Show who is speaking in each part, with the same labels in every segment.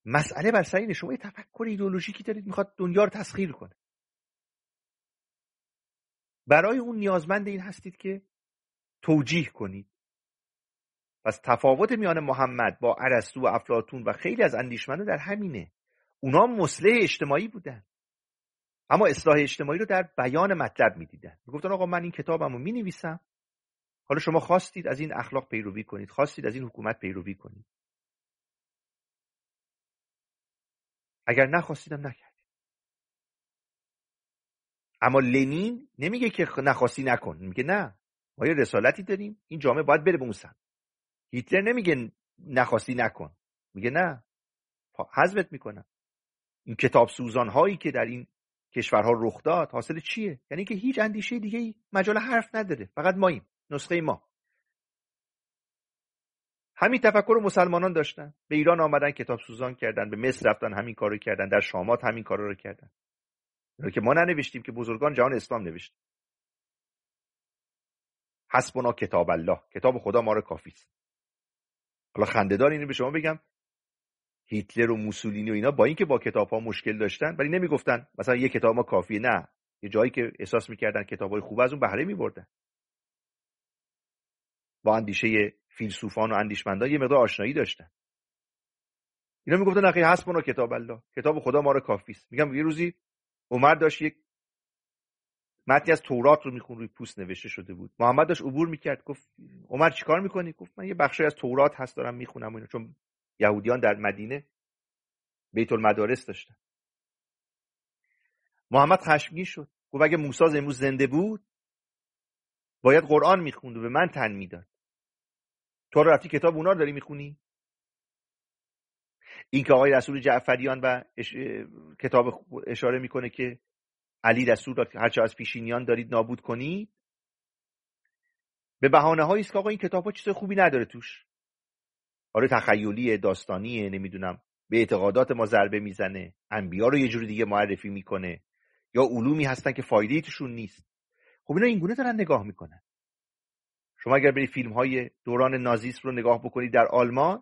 Speaker 1: مسئله بر سر اینه شما یه تفکر ایدئولوژیکی دارید میخواد دنیا رو تسخیر کنه. برای اون نیازمند این هستید که توجیه کنید. پس تفاوت میان محمد با ارسطو و افلاطون و خیلی از اندیشمندان در همینه. اونا مصلح اجتماعی بودن، اما اصلاح اجتماعی رو در بیان مطلب میدیدن. میگفتن آقا من این کتابمو مینویسم، حالا شما خواستید از این اخلاق پیروی کنید، خواستید از این حکومت پیروی کنید، اگر نخواستیدم نکردید. اما لنین نمیگه که نخواستی نکن، میگه نه، ما یه رسالتی داریم، این جامعه باید بره به اون سمت. هیتلر نمیگه نخواستی نکن، میگه نه، حذفت میکنم. این کتاب سوزان هایی که در این کشورها رخ داد حاصل چیه؟ یعنی که هیچ اندیشه دیگه مجال حرف نداره، فقط ماییم، نسخه ما. همین تفکر رو مسلمانان داشتن، به ایران آمدن کتاب سوزان کردن، به مصر رفتن همین کارو کردن، در شامات همین کارا رو کردن. اینو که ما ننوشتیم، که بزرگان جهان اسلام نوشتن. حسبنا کتاب الله، کتاب خدا ما رو کافی است. حالا خنده‌دار اینو به شما بگم، هیتلر و موسولینی و اینا با اینکه با کتاب‌ها مشکل داشتن ولی نمیگفتن مثلا یه کتاب ما کافیه، نه، یه جایی که احساس می‌کردن کتابای خوب از اون بهره می‌بردن. با اندیشه فیلسوفان و اندیشمندان یه مقدار آشنایی داشتن. اینا میگفتن آخه حسبنا کتاب الله، کتاب خدا ما رو کافی است. میگم یه روزی عمر داشت یک متنی از تورات رو میخون، روی پوست نوشته شده بود. محمد داشت عبور میکرد، گفت عمر چیکار میکنی؟ گفت من یه بخشی از تورات هست دارم میخونم اینا، چون یهودیان در مدینه بیت المدارس داشتن. محمد خشمگین شد، گفت اگه موسی امروز زنده بود باید قرآن میخوند و به من تن میداد. تو رفتی کتاب اونا رو داری میخونی؟ این که آقای رسول جعفریان و کتاب اشاره میکنه که علی رسول را هرچه از پیشینیان دارید نابود کنید، به بهانه‌هایی است که آقا این کتاب‌ها چیز خوبی نداره توش. آره تخیلیه، داستانیه، نمیدونم به اعتقادات ما ضربه میزنه، انبیا رو یه جور دیگه معرفی میکنه، یا علومی هستن که فایده‌ای توشون نیست. خب اینا اینگونه دارن نگاه میکنن. شما اگر برید فیلم‌های دوران نازیسم رو نگاه بکنید در آلمان،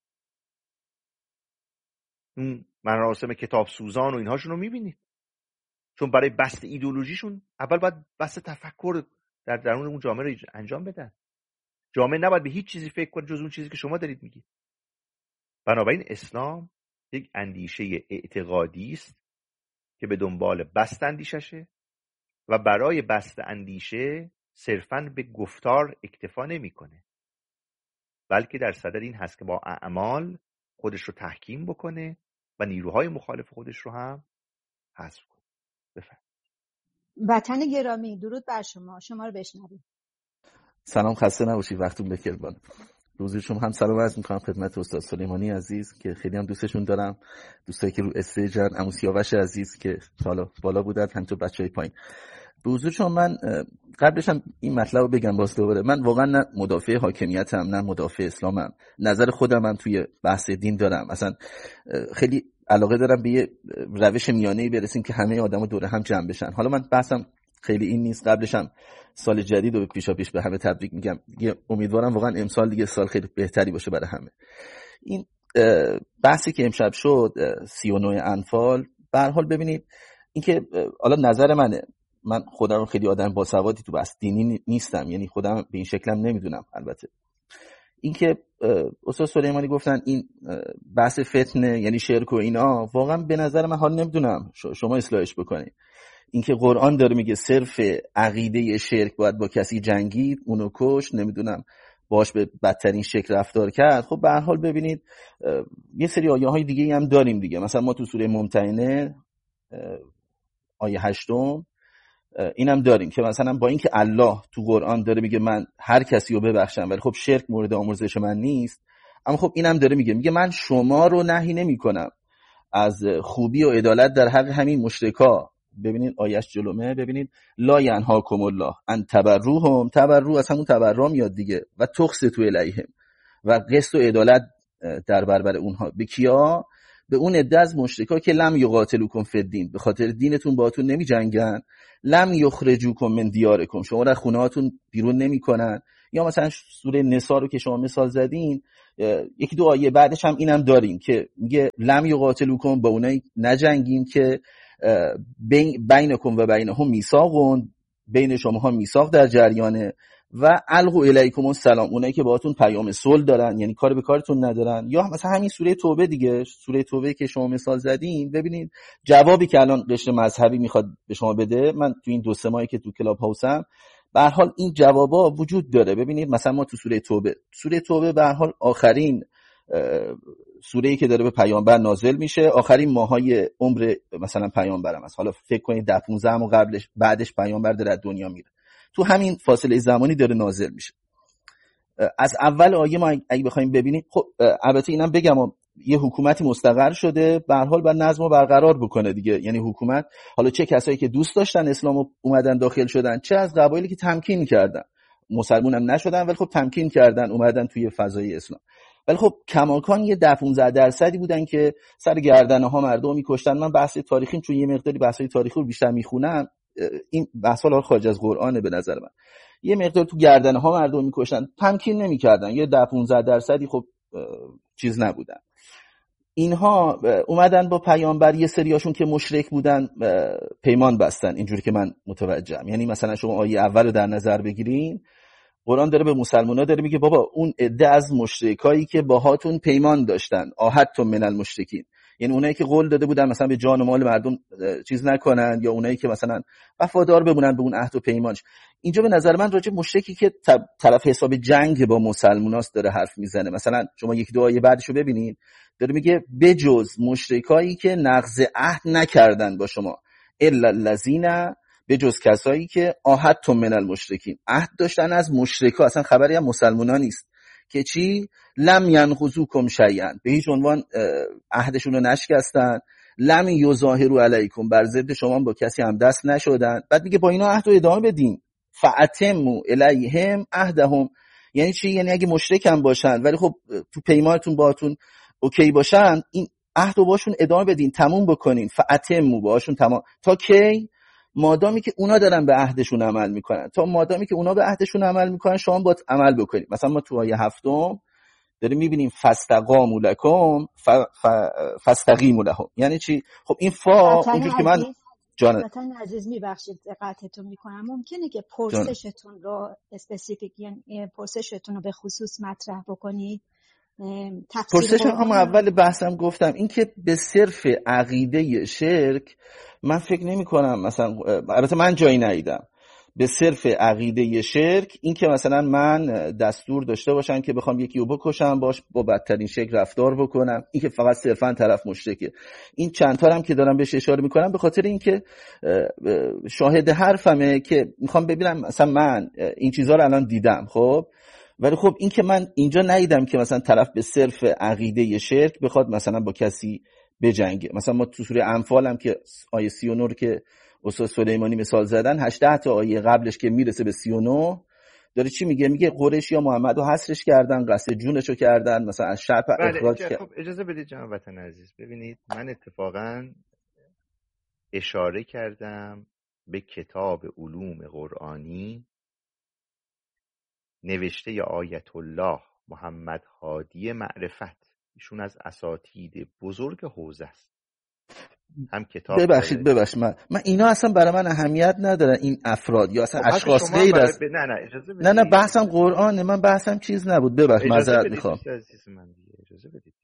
Speaker 1: اون مراسم کتاب سوزان و اینهاشون رو میبینید. چون برای بسط ایدئولوژیشون اول باید بسط تفکر در درون اون جامعه رو انجام بدن. جامعه نباید به هیچ چیزی فکر کنه جز اون چیزی که شما دارید میگید. بنابراین اسلام یک اندیشه اعتقادی است که به دنبال بسط اندیششه و برای بسط اندیشه صرفاً به گفتار اکتفا نمیکنه، بلکه در صدد این هست که با اعمال خودش رو تحکیم بکنه و نیروهای مخالف خودش رو هم حذف کنه. بفرمایید.
Speaker 2: وطن گرامی، درود بر شما، شما رو بشنویم.
Speaker 3: سلام، خسته نباشید، وقتتون بخیر. روزی شما هم سلام عرض می‌کنم خدمت استاد سلیمانی عزیز که خیلی هم دوستشون دارم، دوستایی که رو استیجن، عمو سیاوش عزیز که حالا بالا بودن، همینطور بچهای پایین. به حضور شما من قبلش هم این مطلب رو بگم باز دوباره، من واقعا نه مدافع حاکمیتم نه مدافع اسلامم. نظر خودم هم توی بحث دین دارم، اصلا خیلی علاقه دارم به یه روش میانه‌ای برسیم که همه آدما دور هم جمع بشن. حالا من بحثم خیلی این نیست، قبلش هم سال جدید رو پیشاپیش به همه تبریک میگم. امیدوارم واقعا امسال دیگه سال خیلی بهتری باشه برای همه. این بحثی که امشب شد 39 انفال، به هر حال ببینید اینکه حالا نظر منه، من خودم خیلی آدم باسوادی تو بحث دینی نیستم، یعنی خودم به این شکلم نمیدونم. البته اینکه استاد سلیمانی گفتن این بحث فتنه یعنی شرک و اینا، واقعا به نظر من حال نمیدونم شما اصلاحش بکنید. اینکه قرآن داره میگه صرف عقیده شرک باید با کسی جنگید، اونو کش، نمیدونم باش به بدترین شکل رفتار کرد. خب به هر حال ببینید یه سری آیه های دیگه هم داریم دیگه. مثلا ما تو سوره ممتحنه آیه 8 اینم داریم که مثلا با اینکه الله تو قرآن داره میگه من هر کسی رو ببخشم، ولی خب شرک مورد آمرزش من نیست، اما خب اینم داره میگه من شما رو نهی نمیکنم از خوبی و عدالت در حق همین مشرکا. ببینید آیش جلومه، ببینید لا ینهاکم الله ان تبروهم، تبرو از همون تبرا میاد دیگه، و تقسطوا الیهم، و قسط و عدالت در برابر اونها. به کیا؟ به اون عده از مشرکا که لم یقاتلوکم فی الدین، به خاطر دینتون باهاتون نمی جنگن، لم یخرجوکم من دیارکم، شما را خونه‌هاتون بیرون نمیکنن، یا مثلا سوره نساء رو که شما مثال زدین، یکی دو آیه بعدش هم اینم داریم که میگه لم یقاتلوکم، با اونایی نجنگین که بینکم و بینهم میثاقون، بین شماها میثاق در جریانه، و القوا الیکم السلام، اونایی که باهاتون پیام صلح دارن، یعنی کار به کارتون ندارن. یا مثلا همین سوره توبه دیگه، سوره توبه که شما مثال زدین، ببینید جوابی که الان قشر مذهبی میخواد به شما بده، من تو این 2-3 ماهی که تو کلاب هاوسم به هر حال این جوابا وجود داره. ببینید مثلا ما تو سوره توبه به هر حال آخرین سوره‌ای که داره به پیامبر نازل میشه، آخرین ماهای عمر مثلا پیامبرم است. حالا فکر کنید 10-15 ماه قبلش بعدش پیامبر داره از دنیا میره، تو همین فاصله زمانی داره نازل میشه. از اول آیه ما اگه بخوایم ببینیم، خب البته اینم بگم یه حکومتی مستقر شده، به هر حال باید نظم رو برقرار بکنه دیگه. یعنی حکومت، حالا چه کسایی که دوست داشتن اسلام اومدن داخل شدن، چه از قبایلی که تمکین کردن، مسلمون هم نشدن ولی خب تمکین کردن اومدن توی فضای اسلام. ولی خب کماکان یه 10-15% بودن که سر گردنه ها مردم میکشتن. من بحث تاریخی، چون یه مقداری بحثای تاریخی رو بیشتر میخونم، این بحثا رو خارج از قرآنه به نظر من، یه مقدار تو گردنه ها مردم میکشتن، تمکین نمیکردن، یه 10-15% خب چیز نبودن. اینها اومدن با پیامبر، یه سریاشون که مشرک بودن پیمان بستن، اینجوری که من متوجهم. یعنی مثلا شما آیه اول رو در نظر بگیرین، قرآن داره به مسلمان‌ها داره میگه بابا اون عده از مشرکایی که باهاتون پیمان داشتن، عاهدتم من المشرکین، یعنی اونایی که قول داده بودن مثلا به جان و مال مردم چیز نکنن، یا اونایی که مثلا وفادار بمونن به اون عهد و پیمانش. اینجا به نظر من راجع مشرکی که طرف حساب جنگ با مسلماناست داره حرف میزنه. مثلا شما 1-2 آیه بعدشو ببینید، داره میگه بجز مشرکایی که نقض عهد نکردن با شما، الا الذین، به جز کسایی که عاهدتم من المشرکین، عهد داشتن از مشرکا، اصلا خبری هم مسلمونا نیست که چی، لم ینقضوکم شیئا، به هیچ عنوان عهدشون رو نشکستن، لم یظاهروا علیکم، بر ضد شما با کسی هم دست نشدن. بعد میگه با اینا عهد رو ادامه بدین، فاتموا الیهم عهدهم، یعنی چی؟ یعنی اگه مشرک هم باشن ولی خب تو پیمانتون باهاتون اوکی باشن، این عهد رو باشون ادامه بدین، تموم بکنین، فاتموا، باشون تمام. تا کی؟ مادامی که اونا دارن به عهدشون عمل میکنن، تا مادامی که اونا به عهدشون عمل میکنن شما باید عمل بکنید. مثلا ما تو آیه 7 داریم میبینیم فاستقاموا لکم فاستقیموا لهم، یعنی چی؟ خب این فا اونجوری که من
Speaker 2: وطن عزیز میبخشید دقتتون میکنم، ممکنه که پرسشتون رو اسپسیفیک، یعنی پرسشتون رو به خصوص مطرح بکنید؟
Speaker 3: پرسش هم اول بحثم گفتم این که به صرف عقیده شرک من فکر نمی کنم، مثلا البته من جایی ندیدم به صرف عقیده شرک این که مثلا من دستور داشته باشن که بخوام یکی رو بکشم، باش با بدترین شکل رفتار بکنم، این که فقط صرفا طرف مشرکه. این چند تا هم که دارم بهش اشاره میکنم به خاطر این که شاهد حرفمه که میخوام ببینم مثلا من این چیزها رو الان دیدم، خب ولی خب این که من اینجا ندیدم که مثلا طرف به صرف عقیده شرک بخواد مثلا با کسی بجنگه. مثلا ما تو سوره انفال هم که آیه 39 رو که استاد سلیمانی مثال زدن، 18 تا آیه قبلش که میرسه به 39 داره چی میگه؟ میگه قریش یا محمد رو حصرش کردن، قصد جونشو کردن، مثلا از شعب اخراج کرد.
Speaker 1: خب اجازه بدید جناب وطن عزیز، ببینید من اتفاقا اشاره کردم به کتاب علوم قرآنی نوشته ی آیت الله محمد هادی معرفت، ایشون از اساتید بزرگ حوزه است. هم کتاب
Speaker 3: ببخشید من اینا اصلا برای من اهمیت نداره، این افراد یا اصلا اشخاص غیر از نه بحثم قرآنه، من بحثم چیز نبود، ببخشید معذرت میخوام.
Speaker 1: اجازه بدید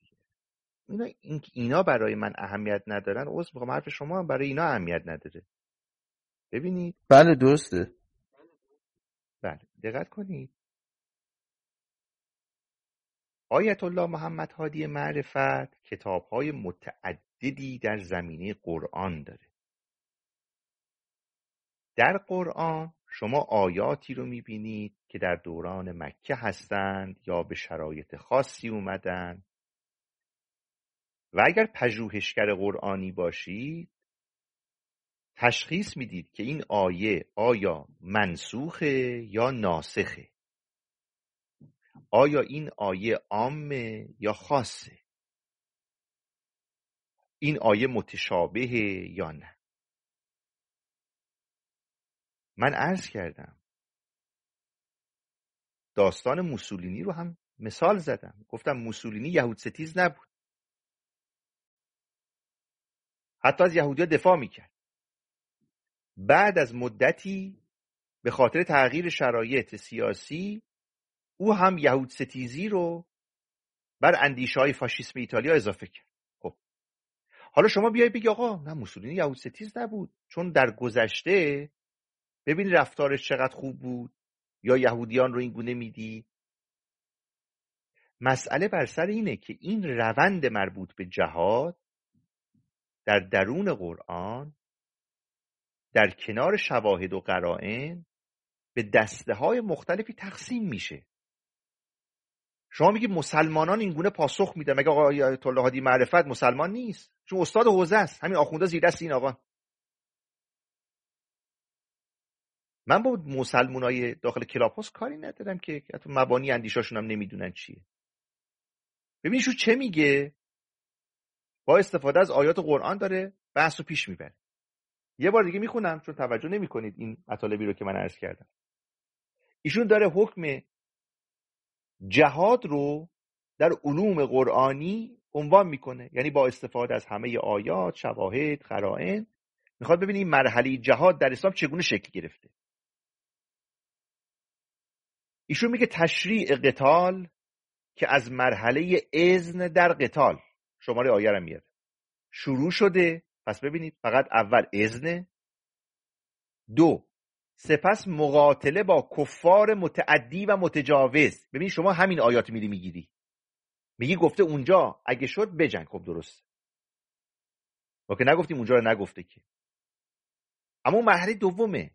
Speaker 1: اینا برای من اهمیت ندارن، عذر میخوام، حرف شما هم برای اینا اهمیت نداره. ببینید
Speaker 3: بله درسته،
Speaker 1: بله دقت کنید، آیت الله محمد هادی معرفت کتاب‌های متعددی در زمینه قرآن داره. در قرآن شما آیاتی رو می‌بینید که در دوران مکه هستند یا به شرایط خاصی اومدن و اگر پژوهشگر قرآنی باشید تشخیص میدید که این آیه آیا منسوخه یا ناسخه، آیا این آیه عامه یا خاصه، این آیه متشابهه یا نه. من عرض کردم داستان موسولینی رو هم مثال زدم، گفتم موسولینی یهود ستیز نبود، حتی از یهودی‌ها دفاع میکرد. بعد از مدتی به خاطر تغییر شرایط سیاسی او هم یهود ستیزی رو بر اندیشه‌های فاشیسم ایتالیا اضافه کرد. خب حالا شما بیای بگی آقا نه موسولینی یهود ستیز نبود، چون در گذشته ببینی رفتارش چقدر خوب بود، یا یهودیان رو این گونه میدی. مسئله بر سر اینه که این روند مربوط به جهاد در درون قرآن در کنار شواهد و قرائن به دسته‌های مختلفی تقسیم میشه. شما میگی مسلمانان این گونه پاسخ میدن، مگه آقا آیت الله هادی معرفت مسلمان نیست؟ چون استاد حوزه است، همین آخونده زیر دست این آقا. من با مسلمانای داخل کلاپوس کاری ندارم که حتی مبانی اندیشاشون هم نمیدونن چیه. ببینید شو چه میگه، با استفاده از آیات قرآن داره بحث رو پیش میبره. یه بار دیگه میخونم چون توجه نمیکنید این مطالبی رو که من عرض کردم. ایشون داره حکم جهاد رو در علوم قرآنی عنوان میکنه، یعنی با استفاده از همه آیات، شواهد، قرائن میخواد ببینید این مرحله جهاد در اسلام چگونه شکل گرفته. ایشون میگه تشریع قتال که از مرحله اذن در قتال، شماره آیه رو میاره، شروع شده. پس ببینید فقط اول اذن، 2 سپس مقاتله با کفار متعدی و متجاوز. ببینید شما همین آیات میگیری، میگی گفته اونجا اگه شد بجنگ. خب درست، ما که نگفتیم اونجا رو نگفته که. اما مرحله دومه،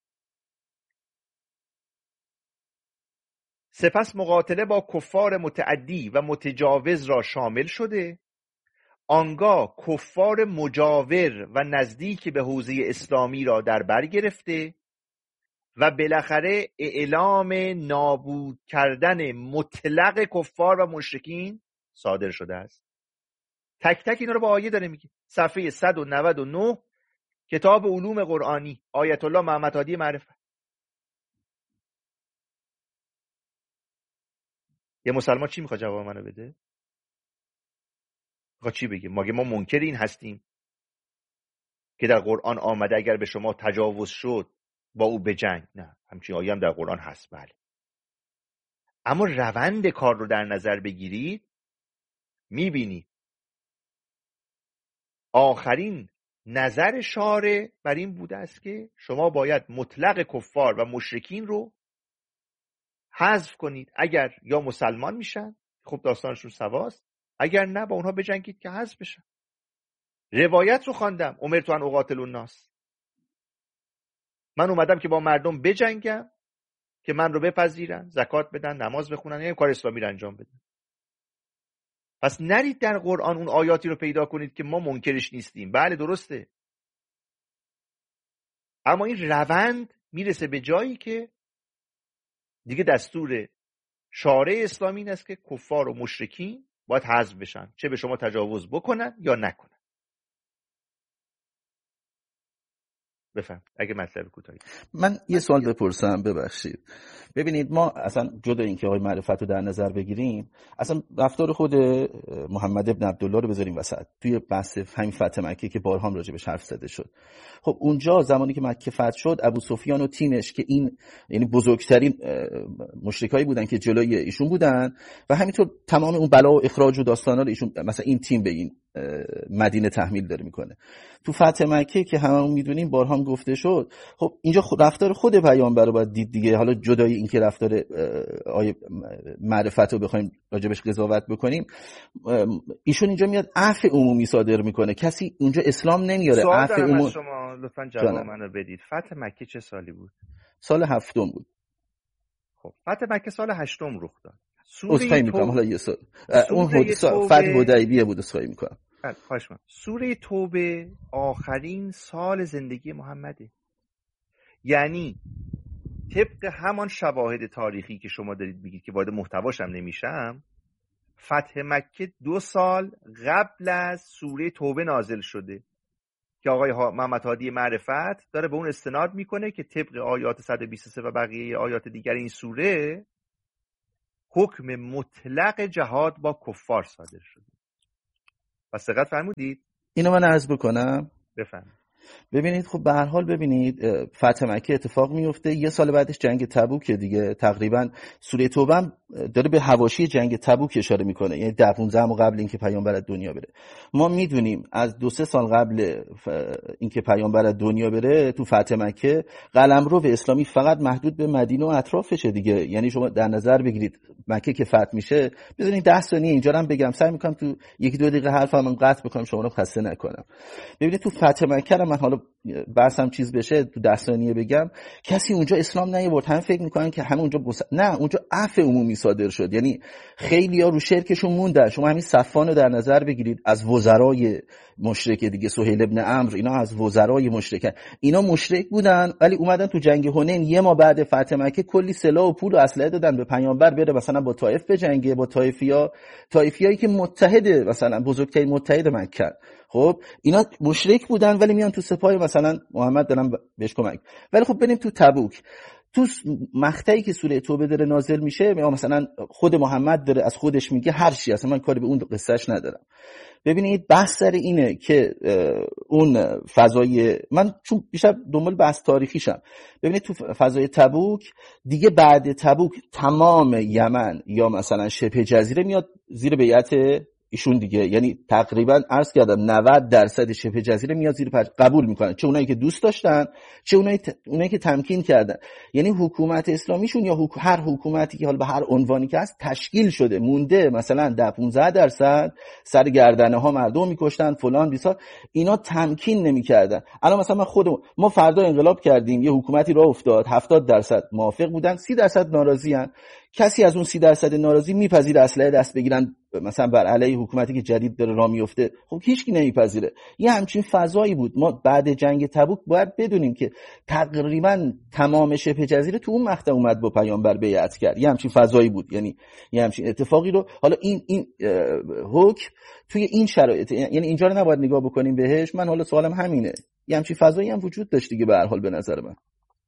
Speaker 1: سپس مقاتله با کفار متعدی و متجاوز را شامل شده، آنگاه کفار مجاور و نزدیک به حوزه اسلامی را در بر گرفته و بالاخره اعلام نابود کردن مطلق کفار و مشرکین صادر شده است. تک تک اینا رو با آیه داره میگه. صفحه 199 کتاب علوم قرآنی، آیت الله محمد هادی معرفت. یه مسلمان چی میخواد جواب منو بده؟ میخواد چی بگه؟ ما منکر این هستیم که در قرآن آمده اگر به شما تجاوز شد با او بجنگ؟ نه، همچین آیه هم در قرآن هست، بله. اما روند کار رو در نظر بگیرید، میبینید آخرین نظر شارع بر این بوده است که شما باید مطلق کفار و مشرکین رو حذف کنید. اگر یا مسلمان میشن خب داستانشون سواست، اگر نه با اونها بجنگید که حذف بشن. روایت رو خواندم، امرت ان اقاتل الناس، من اومدم که با مردم بجنگم که من رو بپذیرن، زکات بدن، نماز بخونن، یعنی کار اسلامی رو انجام بدن. پس نرید در قرآن اون آیاتی رو پیدا کنید که ما منکرش نیستیم. بله درسته، اما این روند میرسه به جایی که دیگه دستور شارع اسلامی این است که کفار و مشرکین باید حذف بشن، چه به شما تجاوز بکنن یا نکنن. بفهم اگه مطلب کوتاهی.
Speaker 3: من یه سوال بپرسم، ببخشید. ببینید ما اصلا جدا این که آقای معرفت رو در نظر بگیریم، اصلا رفتار خود محمد ابن عبدالله رو بذاریم وسط. توی بحث همین فتح مکه که بارها هم راجبش حرف زده شد، خب اونجا زمانی که مکه فتح شد، ابو سفیان و تیمش که این یعنی بزرگترین مشرکایی بودن که جلوی ایشون بودن و همینطور تمام اون بلا و اخراج و داستانا رو ایشون مثلا این تیم به این مدینه تحمیل داره میکنه. تو فتح مکه که هممون میدونیم بارها هم گفته شد، خب اینجا رفتار خود پیامبر رو باید دید دیگه. حالا جدای این که رفتار آیه معرفت رو بخوایم راجبش قضاوت بکنیم، ایشون اینجا میاد عفو عمومی صادر میکنه، کسی اونجا اسلام نمیاره.
Speaker 1: عفو عمومی. شما لطفاً جواب منو بدید، فتح مکه چه سالی بود؟
Speaker 3: سال 7 بود.
Speaker 1: خب فتح مکه سال 8 رخ داد.
Speaker 3: اسخای میکنم حالا یه سال اون فتح حدیبیه بود، اسخای میکنم.
Speaker 1: خواهش می‌کنم. سوره توبه آخرین سال زندگی محمده، یعنی طبق همان شواهد تاریخی که شما دارید میگید که وارد محتواش هم نمیشم، فتح مکه 2 سال قبل از سوره توبه نازل شده که آقای محمد هادی معرفت داره به اون استناد میکنه که طبق آیات 123 و بقیه آیات دیگر این سوره حکم مطلق جهاد با کفار صادر شده. پس دقت فرمودید؟
Speaker 3: اینو من عرض بکنم.
Speaker 1: بفرمایید.
Speaker 3: ببینید خب به هر حال ببینید فتح مکه اتفاق میفته، یه سال بعدش جنگ تبوک دیگه. تقریبا سوره توبه هم داره به حواشی جنگ تبوک اشاره میکنه، یعنی 10-15 ماه قبل اینکه پیامبر از دنیا بره. ما میدونیم از 2-3 سال قبل اینکه پیامبر از دنیا بره تو فتح مکه قلمرو اسلامی فقط محدود به مدینه و اطرافشه دیگه. یعنی شما در نظر بگیرید مکه که فتح میشه، بدونید 10 ثانیه اینجا هم بگم، سعی میکنم تو 1-2 دقیقه حرفم قطع بکنم شما رو خسته نکنم. ببینید تو فتح مکه من حالا بحثم چیز بشه تو 10 ثانیه بگم، کسی اونجا اسلام نیاورد. هم فکر میکنن که همه اونجا نه، اونجا عفو عمومی صادر شد. یعنی خیلی‌ها رو شرکشون موندن. شما همین صفوان رو در نظر بگیرید، از وزرای مشرک دیگه، سهیل ابن عمرو، اینا از وزرای مشرکن، اینا مشرک بودن ولی اومدن تو جنگ حنین یه ماه بعد فتح مکه کلی سلاح و پول و اسلحه دادن به پیامبر بره مثلا با طائف بجنگه، با طائفیایی که متحد مثلا بزرگترین متحد مکه. خب اینا مشرک بودن ولی میان تو سپاه مثلا محمد دارن بهش کمک. ولی خب بریم تو تبوک، تو مقطعی که سوره توبه داره نازل میشه، یا مثلا خود محمد داره از خودش میگه هر چی، اصلا من کاری به اون قصهش ندارم. ببینید بحث سر اینه که اون فضای، من چون بیشتر دنبال بحث تاریخیشم، ببینید تو فضای تبوک دیگه، بعد تبوک تمام یمن یا مثلا شبه جزیره میاد زیر بیعت ایشون دیگه. یعنی تقریبا عرض کردم 90% شبه جزیره میاد زیر قبول میکنن، چه اونایی که دوست داشتن چه اونایی که تمکین کردن. یعنی حکومت اسلامیشون یا هر حکومتی که حالا به هر عنوانی که هست تشکیل شده، مونده مثلا 10-15% سر گردنه ها مردم میکشتن فلان بیسار، اینا تمکین نمیکردن. الان مثلا ما فردا انقلاب کردیم، یه حکومتی راه افتاد، 70% موافق بودن، 30% ناراضیان. کسی از اون 30% ناراضی میپذیره اسلحه دست بگیرن مثلا بر علیه حکومتی که جدید داره راه میفته؟ خب هیچکی نمیپذیره. یه همچین فضایی بود. ما بعد جنگ تبوک باید بدونیم که تقریبا تمام شبه جزیره تو اون مقطع اومد با پیامبر بیعت کرد. یه همچین فضایی بود، یعنی یه همچین اتفاقی رو حالا این حکم توی این شرایط، یعنی اینجا رو نباید نگاه بکنیم بهش. من حالا سوالم همینه، یه همچین فضایی هم وجود داشت دیگه به هر حال به نظر من.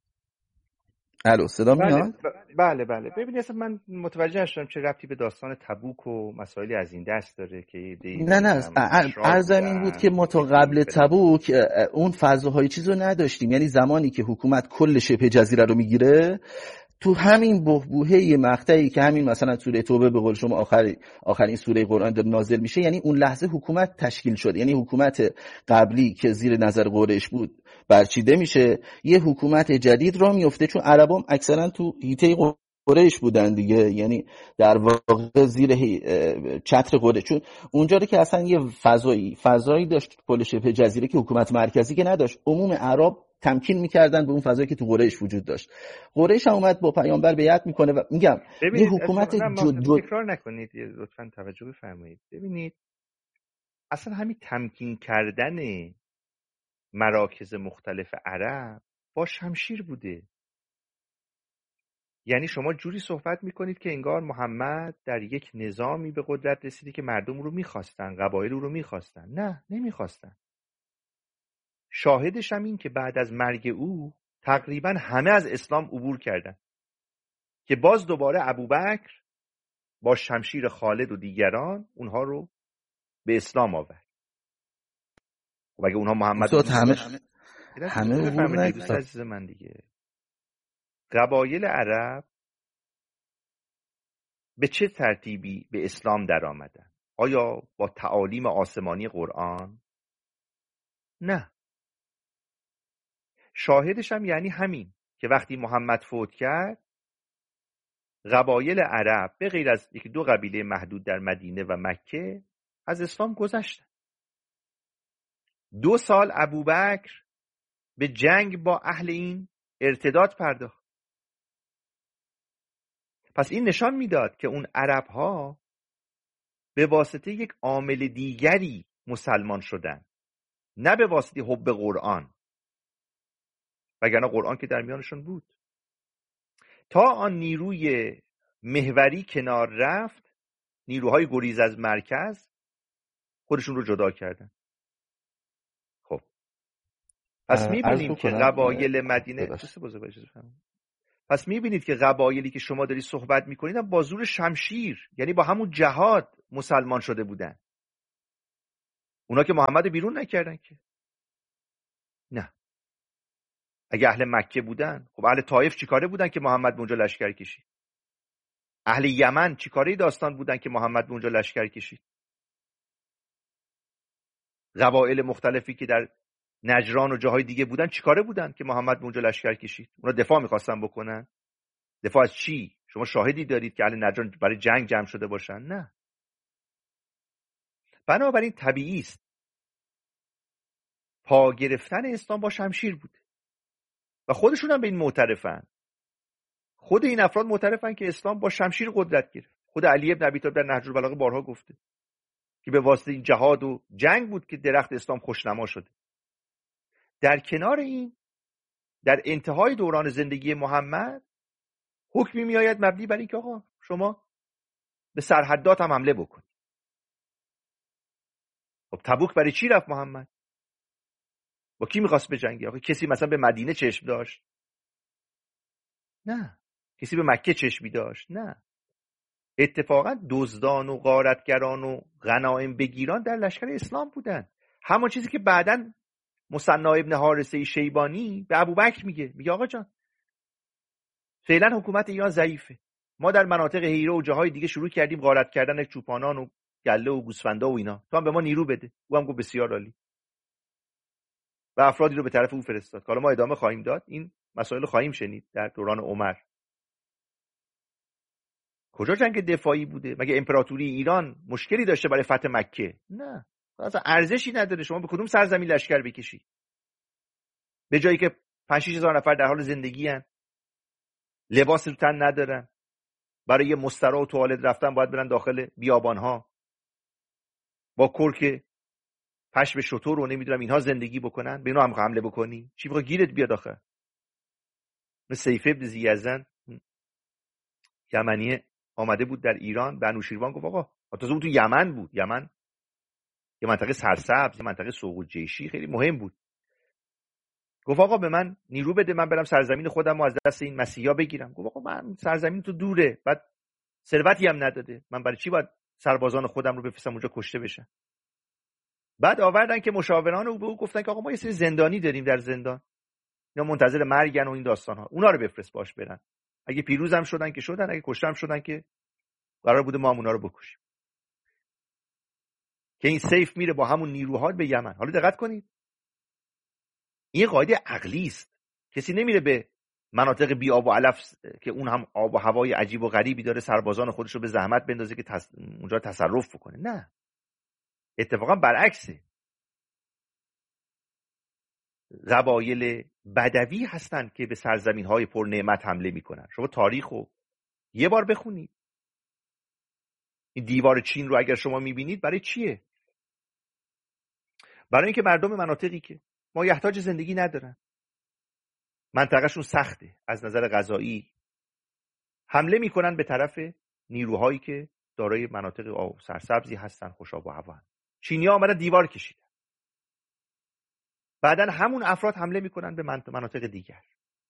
Speaker 3: الو صدا میاد؟
Speaker 1: بله. ببینید اصلا من متوجه نشدم چه ربطی به داستان تبوک و مسائلی از این دست داره که
Speaker 3: نه عرضم این بود که ما تا قبل تبوک اون فضاهای چیزو نداشتیم. یعنی زمانی که حکومت کل شبه جزیره رو میگیره، تو همین بحبوحه مقطعی که همین مثلا سوره توبه به قول شما آخرین سوره قرآن در نازل میشه، یعنی اون لحظه حکومت تشکیل شد. یعنی حکومت قبلی که زیر نظر قریش بود برچیده میشه، یه حکومت جدید را میفته، چون عربام اکثرا تو حیطه قریش بودن دیگه، یعنی در واقع زیر چتر قریش، چون اونجا رو که اصلا یه فضایی داشت کل شبه جزیره که حکومت مرکزی که نداشت، عموم عرب تمکین میکردن به اون فضایی که تو قریش وجود داشت. قریش هم اومد با پیامبر بیعت میکنه و میگم یه حکومت
Speaker 1: تکرار نکنید، لطفاً توجه بفرمایید. ببینید اصلا همین تمکین کردن مراکز مختلف عرب با شمشیر بوده. یعنی شما جوری صحبت میکنید که انگار محمد در یک نظامی به قدرت رسیدی که مردم رو میخواستن، قبایل رو میخواستن. نه، نمیخواستن. شاهدش هم این که بعد از مرگ او تقریبا همه از اسلام عبور کردن، که باز دوباره ابوبکر با شمشیر خالد و دیگران اونها رو به اسلام آورد. خب اگه اونها محمد
Speaker 3: همه عبور
Speaker 1: نکردن، من دیگه قبایل عرب به چه ترتیبی به اسلام در آمدن؟ آیا با تعالیم آسمانی قرآن؟ نه. شاهدش هم یعنی همین که وقتی محمد فوت کرد، قبایل عرب به غیر از 1-2 قبیله محدود در مدینه و مکه از اسلام گذشتن. 2 سال ابوبکر به جنگ با اهل این ارتداد پرداخت. پس این نشان میداد که اون عرب ها به واسطه یک عامل دیگری مسلمان شدن، نه به واسطه حب قرآن، وگرنه قرآن که در میانشون بود. تا آن نیروی محوری کنار رفت، نیروهای گریز از مرکز خودشون رو جدا کردن. خب پس میبینیم که قبایل مدینه پس میبینید که قبایلی که شما دارید صحبت میکنید هم با زور شمشیر، یعنی با همون جهاد مسلمان شده بودن. اونا که محمد بیرون نکردن که. نه. اگه اهل مکه بودن، خب اهل طائف چیکاره بودن که محمد به اونجا لشکر کشید؟ اهل یمن چیکاره داستان بودن که محمد به اونجا لشکر کشید؟ قبایل مختلفی که در نجران و جاهای دیگه بودن چیکاره بودن که محمد به اونجا لشکر کشید؟ اونا دفاع می‌خواستن بکنن. دفاع از چی؟ شما شاهدی دارید که اهل نجران برای جنگ جمع شده باشن؟ نه. بنابراین طبیعی است پا گرفتن اسلام با شمشیر بوده و خودشون هم به این معترفن. خود این افراد معترفن که اسلام با شمشیر قدرت گرفت. خود علی ابن ابی طالب در نهج البلاغه بارها گفته که به واسطه این جهاد و جنگ بود که درخت اسلام خوشنما شده. در کنار این، در انتهای دوران زندگی محمد حکمی میآید مبنی بر اینکه آقا شما به سرحدات هم حمله بکنید. خب تبوک برای چی رفت محمد؟ با کی می‌خواست بجنگه؟ آخه کسی مثلا به مدینه چشم داشت؟ نه. کسی به مکه چشمی داشت؟ نه. اتفاقا دزدان و غارتگران و غنایم بگیران در لشکر اسلام بودن. همون چیزی که بعداً مثنی ابن حارثه شیبانی به ابوبکر میگه آقا جان فعلا حکومت ایران ضعیفه، ما در مناطق هیره و جاهای دیگه شروع کردیم غارت کردن چوپانان و گله و گوسفندا و اینا، تو هم به ما نیرو بده. او هم گفت بسیار عالی و افرادی رو به طرف او فرستاد. حالا ما ادامه خواهیم داد، این مسائل خواهیم شنید در دوران عمر. کجا جنگ دفاعی بوده؟ مگه امپراتوری ایران مشکلی داشته برای فتح مکه؟ نه. اصلا ارزشی نداره شما به کدوم سرزمین لشکر بکشی به جایی که 5-6 هزار نفر در حال زندگی ان، لباس رو تن ندارن، برای مستراح و توالت رفتن باید برن داخل بیابانها با کرک پشم شتر رو نمیدونم اینها زندگی بکنن. به اینا هم حمله بکنی؟ چی بخواد گیرت بیاد آخه؟ مثل سیف ابن ذی‌یزن یمنی آمده بود در ایران، به انوشیروان گفت آقا، تازه اون تو یمن بود. یمن یه منطقه سرسبز، یه منطقه سوق الجیشی خیلی مهم بود. گفت آقا به من نیرو بده، من برم سرزمین خودم رو از دست این مسیحا بگیرم. گفت آقا من سرزمین تو دوره، بعد ثروتی هم نداده، من برای چی باید سربازان خودم رو بفرستم اونجا کشته بشن؟ بعد آوردن که مشاوران او به او گفتن که آقا ما یه سری زندانی داریم در زندان، یا منتظر مرگن و این داستان ها، اونا رو بفرست باش برن. اگه پیروزم شدن که شدن، اگه کشتم شدن که قرار بوده ما هم اونا رو بکشیم. که این سیف میره با همون نیروها به یمن. حالا دقت کنید، این قاعده عقلی است. کسی نمیره به مناطق بی آب و علف که اون هم آب و هوای عجیب و غریبی داره سربازان خودش رو به زحمت بندازه که اونجا تصرف بکنه. نه، اتفاقا برعکسه. قبایل بدوی هستن که به سرزمین‌های پر نعمت حمله میکنن. شما تاریخو یه بار بخونید. این دیوار چین رو اگر شما میبینید برای چیه؟ برای اینکه مردم مناطقی که مایحتاج زندگی ندارن، منطقهشون سخته از نظر غذایی، حمله میکنن به طرف نیروهایی که دارای مناطق سرسبزی هستن، خوش آب و هوا. چینی‌ها آمدن دیوار کشیدن، بعدن همون افراد حمله میکنن به مناطق دیگر.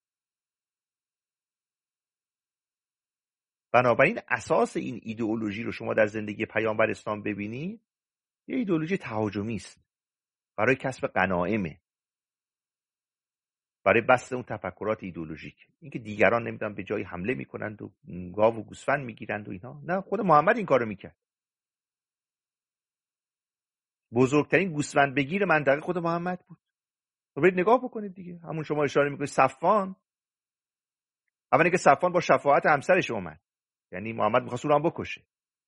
Speaker 1: بنابراین اساس این ایدئولوژی رو شما در زندگی پیامبر اسلام ببینید، یه ایدئولوژی تهاجمی است برای کسب غنایمه، برای بسط اون تفکرات ایدئولوژیک. اینکه دیگران نمیدونم به جای حمله میکنند و گاو و گوسفند میگیرند و اینا، نه، خود محمد این کارو میکرد. بزرگترین گوسفند بگیر منطقه خود محمد بود. برید نگاه بکنید دیگه. همون شما اشاره میکنید صفوان، اولی که صفوان با شفاعت همسرش اومد، یعنی محمد می‌خواست او رو هم بکشه.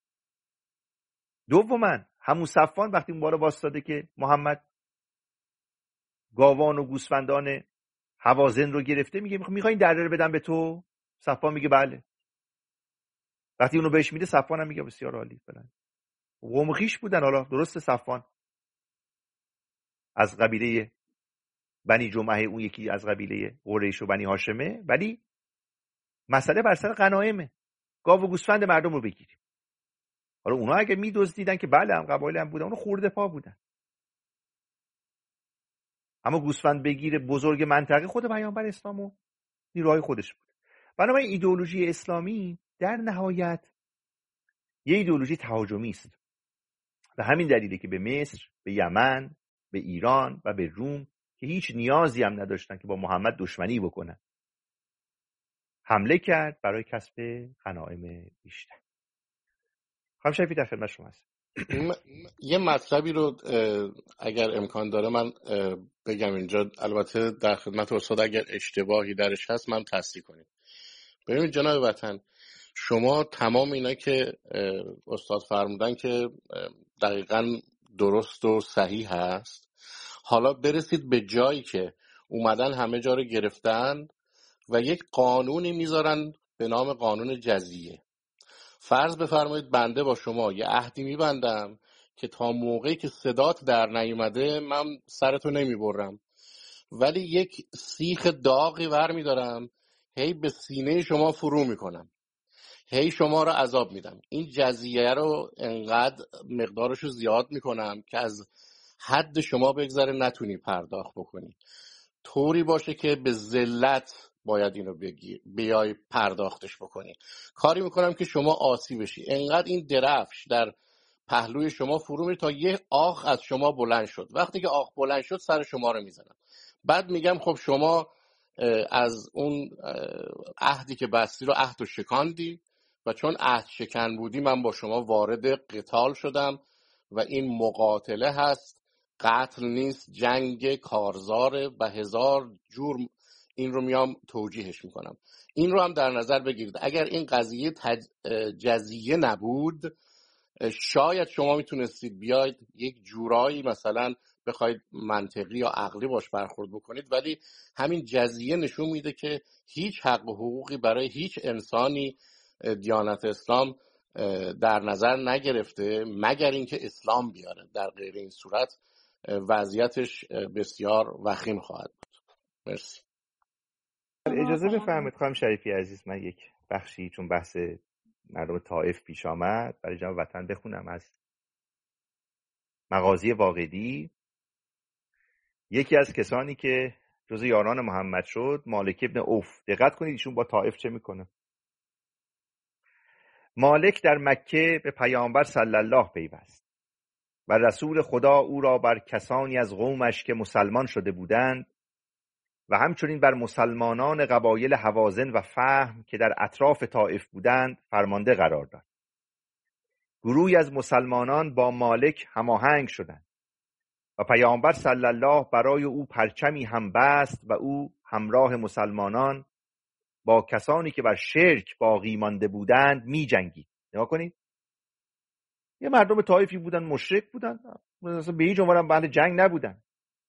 Speaker 1: دوما همون صفوان وقتی اون بالا واسطاده که محمد گاوان و گوسفندان هوازن رو گرفته، میگه میخوای این دره رو بدم به تو؟ صفوان میگه بله. وقتی اونو بهش میده، صفوان هم میگه بسیار عالی فلان. قوم خویش بودن. حالا درست صفوان از قبیله بنی جمعه، اون یکی از قبیله قریش و بنی هاشمه، ولی مسئله بر سر غنایمه، گاو و گوسفند مردم رو بگیریم. حالا اونا اگه میدزدیدن که بله، هم قبایل هم بودن، اونو خورده پا بودن. اما گوسفند بگیر بزرگ منطقه خود پیامبر اسلام و نیروهای خودش بود. بنابراین ایدئولوژی اسلامی در نهایت یه ایدئولوژی تهاجمی است. به همین دلیله که به مصر، به یمن، به ایران و به روم که هیچ نیازی هم نداشتن که با محمد دشمنی بکنن، حمله کرد برای کسب غنایم بیشتر. خانم شریفی در خدمت شما هست.
Speaker 4: یه مطلبی رو اگر امکان داره من بگم اینجا، البته در خدمت استاد اگر اشتباهی درش هست من تصحیح کنید. ببینید جناب وطن، شما تمام اینا که استاد فرمودن که دقیقاً درست و صحیح هست، حالا برسید به جایی که اومدن همه جا رو گرفتن و یک قانونی میذارن به نام قانون جزیه. فرض بفرمایید بنده با شما یه عهدی میبندم که تا موقعی که صدات در نیومده من سرتو نمیبرم، ولی یک سیخ داغی ور میدارم هی به سینه شما فرو میکنم، هی شما رو عذاب میدم. این جزیه رو انقدر مقدارشو زیاد میکنم که از حد شما بگذره نتونی پرداخت بکنی، طوری باشه که به ذلت باید اینو بیای پرداختش بکنی. کاری میکنم که شما آسی بشی، انقدر این درفش در پهلوی شما فرو میره تا یه آخ از شما بلند شد. وقتی که آخ بلند شد سر شما رو میزنم. بعد میگم خب شما از اون عهدی که بستی رو عهد رو شکاندی و چون عهد شکن بودی من با شما وارد قتال شدم و این مقاتله هست، قتل نیست، جنگ کارزاره و هزار جور این رو میام توجیهش میکنم. این رو هم در نظر بگیرید. اگر این قضیه جزیه نبود شاید شما میتونستید بیاید یک جورایی مثلا بخواید منطقی یا عقلی باش برخورد بکنید، ولی همین جزیه نشون میده که هیچ حق و حقوقی برای هیچ انسانی دیانت اسلام در نظر نگرفته مگر اینکه اسلام بیاره. در غیر این صورت وضعیتش بسیار وخیم خواهد بود. مرسی.
Speaker 1: اجازه بفرمایید خانم شریفی عزیز، من یک بخشی چون بحث مردم طائف پیش آمد برای جناب وطن بخونم از مغازی واقدی. یکی از کسانی که جزو یاران محمد شد مالک ابن عوف. دقت کنید ایشون با طائف چه میکنه. مالک در مکه به پیامبر صلی الله پیوست و رسول خدا او را بر کسانی از قومش که مسلمان شده بودند و همچنین بر مسلمانان قبایل هوازن و فهم که در اطراف طائف بودند فرمانده قرار داد. گروهی از مسلمانان با مالک هماهنگ شدند و پیامبر صلی الله برای او پرچمی هم بست و او همراه مسلمانان با کسانی که بر شرک باقی مانده بودند می جنگید. نگاه کنید، یه مردم طائفی بودن، مشرک بودن، مثلا به هیچ عنوان اهل جنگ نبودن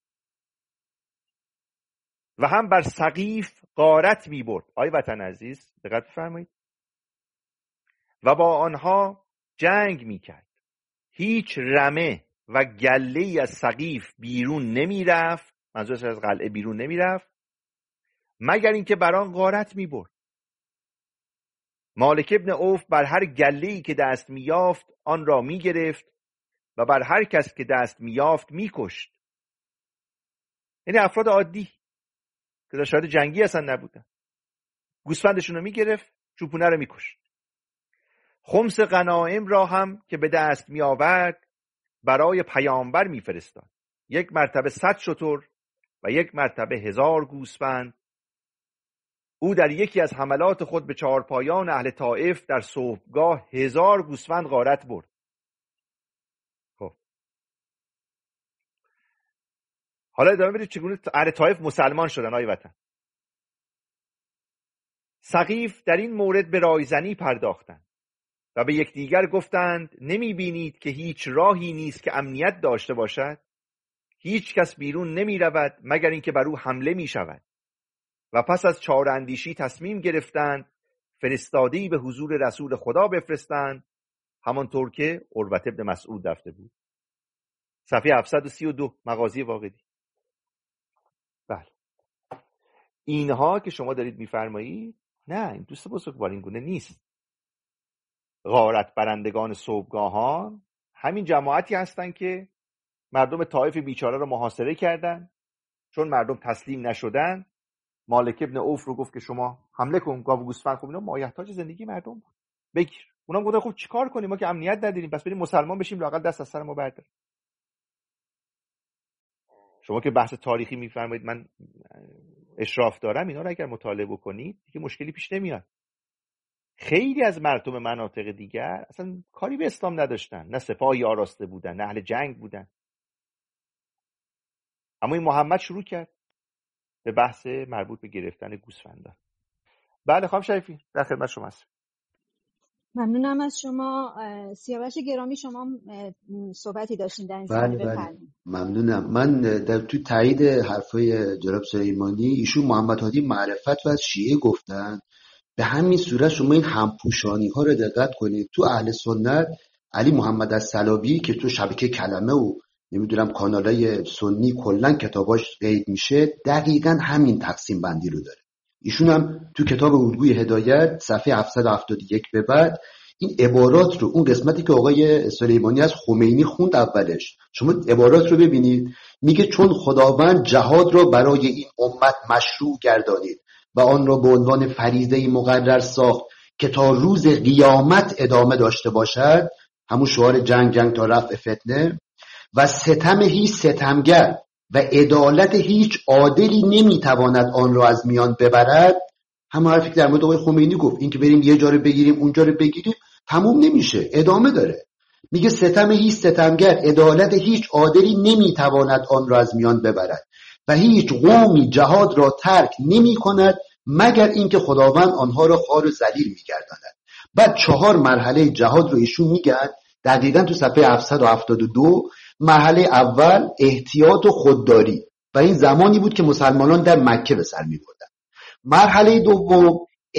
Speaker 1: و هم بر سقیف غارت می برد. آی وطن عزیز دقت فرمایید، و با آنها جنگ می کرد. هیچ رمه و گله‌ای از سقیف بیرون نمی رفت، منظورش از قلعه بیرون نمی رفت مگر اینکه بر آن غارت می برد. مالک ابن عوف بر هر گله‌ای که دست می یافت آن را می گرفت و بر هر کس که دست می یافت می کشت. یعنی افراد عادی که در شرایط جنگی اصلا نبودن، گوسفندشون رو می گرفت، چوپونه رو می کشت. خمس غنایم را هم که به دست می آورد برای پیامبر می فرستاد. یک مرتبه 100 شتر و یک مرتبه 1000 گوسفند. او در یکی از حملات خود به چهارپایان اهل طائف در صبحگاه 1000 گوسفند غارت برد. خب حالا ادامه بدید چگونه اهل طائف مسلمان شدن. آی وطن، سقیف در این مورد به رایزنی پرداختند و به یکدیگر گفتند نمی بینید که هیچ راهی نیست که امنیت داشته باشد؟ هیچ کس بیرون نمی رود مگر اینکه بر او حمله می شود. و پس از چاراندیشی تصمیم گرفتند فرستاده‌ای به حضور رسول خدا بفرستند، همانطور که عروة بن مسعود رفته بود. صفحه 732 مغازی واقدی. بله، اینها که شما دارید میفرمایید، نه این دوست بزرگوار این گونه نیست. غارت برندگان صبحگاهان همین جماعتی هستند که مردم طائف بیچاره رو محاصره کردن. چون مردم تسلیم نشدن مالک ابن عوف رو گفت که شما حمله کن گاو و گوسفند. خب اینا مایحتاج زندگی مردم بود، بگیر. اونم گفتن خب چیکار کنیم، ما که امنیت نداریم، پس بریم مسلمان بشیم لااقل دست از سر ما بردار. شما که بحث تاریخی میفرمایید، من اشراف دارم، اینا رو اگر مطالعه بکنید دیگه مشکلی پیش نمیاد. خیلی از مردم مناطق دیگر اصلا کاری به اسلام نداشتن، نه سپاهی آراسته بودن، نه اهل جنگ بودن. اما این محمد شروع کرد به بحث مربوط به گرفتن گوسفندان. بله خانم شریفی در خدمت شما هستم.
Speaker 2: ممنونم از شما. سیاوش گرامی، شما صحبتی داشتین در این زمینه، بفرمایید.
Speaker 5: ممنونم. من در تو تایید حرفای جناب سلیمانی، ایشون محمد هادی معرفت و از شیعه گفتن. به همین صورت شما این همپوشانی ها رو دقت کنید. تو اهل سنت علی محمد الصلابی که تو شبکه کلمه و نمیدونم کانالای سنی کلا کتاباش قید میشه، دقیقاً همین تقسیم بندی رو داره. ایشون هم تو کتاب الگوی هدایت صفحه 771 به بعد این عبارات رو، اون قسمتی که آقای سلیمانی از خمینی خوند اولش، شما عبارات رو ببینید. میگه چون خداوند جهاد را برای این امت مشروع گردانید و آن را به عنوان فریضه مقرر ساخت که تا روز قیامت ادامه داشته باشد، همون شعار جنگ تا رفع فتنه، و ستم هیچ ستمگر و عدالت هیچ عادلی نمیتواند آن را از میان ببرد. همون حرفی که در مورد آقای خمینی گفت، این که بریم یه جا رو بگیریم اونجا رو بگیریم تموم نمیشه، ادامه داره. میگه ستم هیچ ستمگر، عدالت هیچ عادلی نمیتواند آن را از میان ببرد و هیچ قومی جهاد را ترک نمی کند مگر اینکه خداوند آنها را خوار و ذلیل میگرداند. بعد 4 مرحله جهاد رو ایشون میگن دقیقاً تو صفحه 772. مرحله اول احتیاط و خودداری، و این زمانی بود که مسلمانان در مکه به سر می‌بردند. مرحله دوم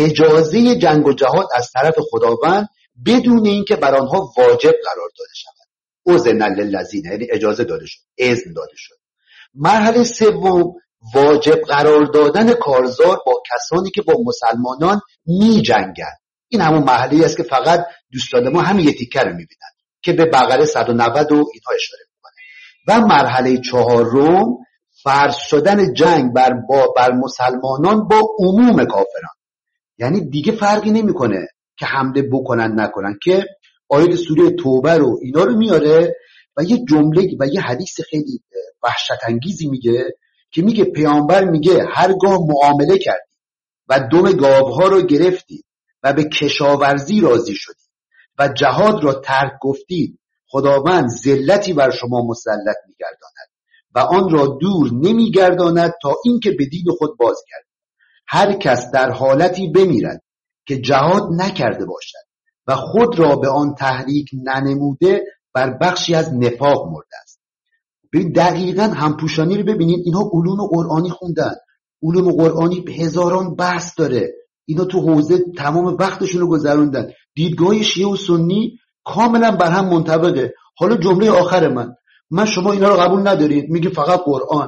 Speaker 5: اجازه جنگ و جهاد از طرف خداوند بدون اینکه بر آنها واجب قرار داده شود. اذن للذین، یعنی اجازه داده شد، اذن داده شد. مرحله سوم واجب قرار دادن کارزار با کسانی که با مسلمانان می‌جنگند. این همون مرحله‌ای است که فقط دوستان ما همین یه تیکه رو می‌بینن که به بقره 190 و اینها اشاره می‌کنه. و مرحله چهارم فرض شدن جنگ بر مسلمانان با عموم کافران. یعنی دیگه فرقی نمی‌کنه که حمله بکنن نکنن، که آیه سوره توبه رو اینا رو میاره و یه جمله و یه حدیث خیلی وحشت انگیزی میگه که میگه پیامبر میگه هرگاه معامله کردید و دم گاوها رو گرفتید و به کشاورزی راضی شدید و جهاد را ترک گفتید، خداوند ذلتی بر شما مسلط میگرداند و آن را دور نمیگرداند تا اینکه به دین خود بازگردید. هر کس در حالتی بمیرد که جهاد نکرده باشد و خود را به آن تحریک ننموده بر بخشی از نفاق مرده است. ببین دقیقاً همپوشانی رو ببینید. اینها علوم قرآنی خوندن، علوم قرآنی هزاران بحث داره، اینا تو حوزه تمام وقتشون رو گذروندن. دیدگاه شیعه و سنی کاملا بر هم منطبقه. حالا جمله آخر من شما اینا رو قبول ندارید، میگی فقط قرآن.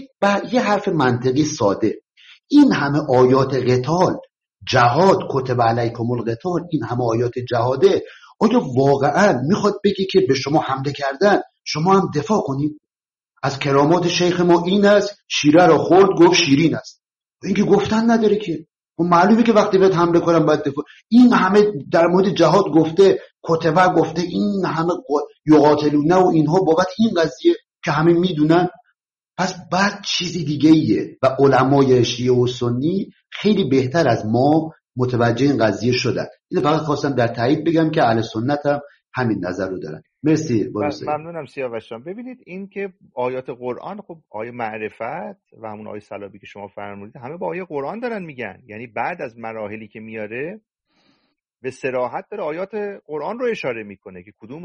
Speaker 5: یه حرف منطقی ساده، این همه آیات قتال، جهاد، کتب علیکم القتال، این همه آیات جهاده، آیا واقعا میخواد بگی که به شما حمله کردن شما هم دفاع کنید؟ از کرامات شیخ ما این است شیره رو خورد گفت شیرین است. این که گفتن نداره که، معلومه که وقتی بهت حمله کنم باید دفاع. این همه در مورد جهاد گفته، کتبه گفته، این همه یقاتلونه و اینها بابت این قضیه که همه میدونن. پس بعد چیزی دیگه ایه و علمای شیعه و سنی خیلی بهتر از ما متوجه این قضیه شدن. اینو فقط خواستم در تایید بگم که اهل سنت هم همین نظر رو دارن. مرسی.
Speaker 1: ممنونم سیاوش جان. ببینید این که آیات قرآن، خب آیه معرفت و همون آیه صلابی که شما فرمودید همه با آیه قرآن دارن میگن. یعنی بعد از مراحلی که میاره به صراحت داره آیات قرآن رو اشاره میکنه که کدوم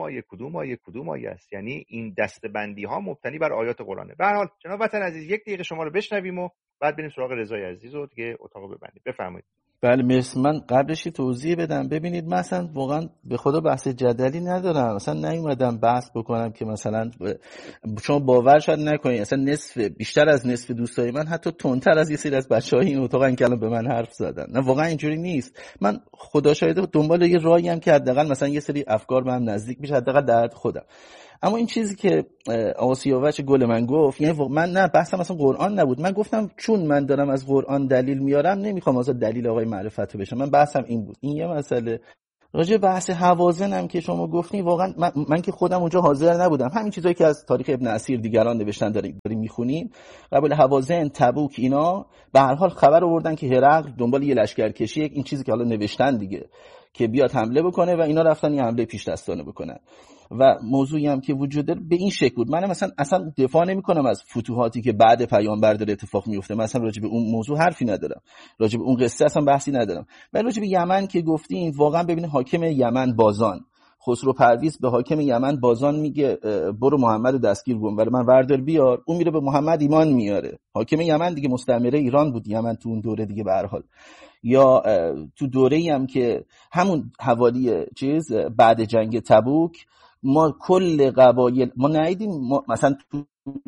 Speaker 1: آیه است. یعنی این دسته‌بندی ها مبتنی بر آیات قرآنه. به هر حال جناب وطن عزیز 1 دقیقه شما رو بشنویم و بعد بریم سراغ رضای عزیز و دیگه اتاق ببندیم. بفرمایید.
Speaker 3: بله مرسی. من قبلش توضیح بدم. ببینید مثلا واقعا به خدا بحث جدلی ندارم، مثلا نیومدم بحث بکنم که مثلا شما باور شاید نکنید اصلا بیشتر از نصف دوستای من حتی تندتر از یه سری از بچهای این اتاقن که الان به من حرف زدن. نه واقعا اینجوری نیست. من خدا شاهده دنبال یه راهی ام که حداقل مثلا یه سری افکار به هم نزدیک بشه، حداقل در حد خودم. اما این چیزی که آقا سیاوش گل من گفت، یعنی من نه بحثم مثلا قرآن نبود. من گفتم چون من دارم از قرآن دلیل میارم نمیخوام از دلیل آقای معرفت بشم. من بحثم این بود. این یه مسئله. راجع بحث حوازنم که شما گفتین، واقعا من که خودم اونجا حاضر نبودم. همین چیزایی که از تاریخ ابن اسیر دیگران نوشتن داریم میخونیم. قبل حوازن، تبوک، اینا به هر حال خبر آوردن که هرقل دنبال یه لشکرکشی، این چیزی که حالا نوشتن دیگه، که بیاد حمله بکنه و اینا رفتن یه حمله پیش دستانه بکنن. و موضوعی هم که وجود داره به این شکل بود. من مثلا اصلا دفاع نمی‌کنم از فتوحاتی که بعد پیامبر داره اتفاق میفته، مثلا راجع به اون موضوع حرفی ندارم، راجع به اون قصه اصلا بحثی ندارم. ولی راجع به یمن که گفتین، واقعا ببینید حاکم یمن بازان، خسرو پرویز به حاکم یمن بازان میگه برو محمد دستگیر کن، ولی من وردار بیار. اون میره به محمد ایمان میاره. حاکم یمن دیگه مستعمره ایران بود یمن تو اون دوره دیگه به هر حال. یا تو دوره‌ای هم که همون حوالی بعد جنگ تبوک، ما کل قبایل ما ندیدیم، مثلا تو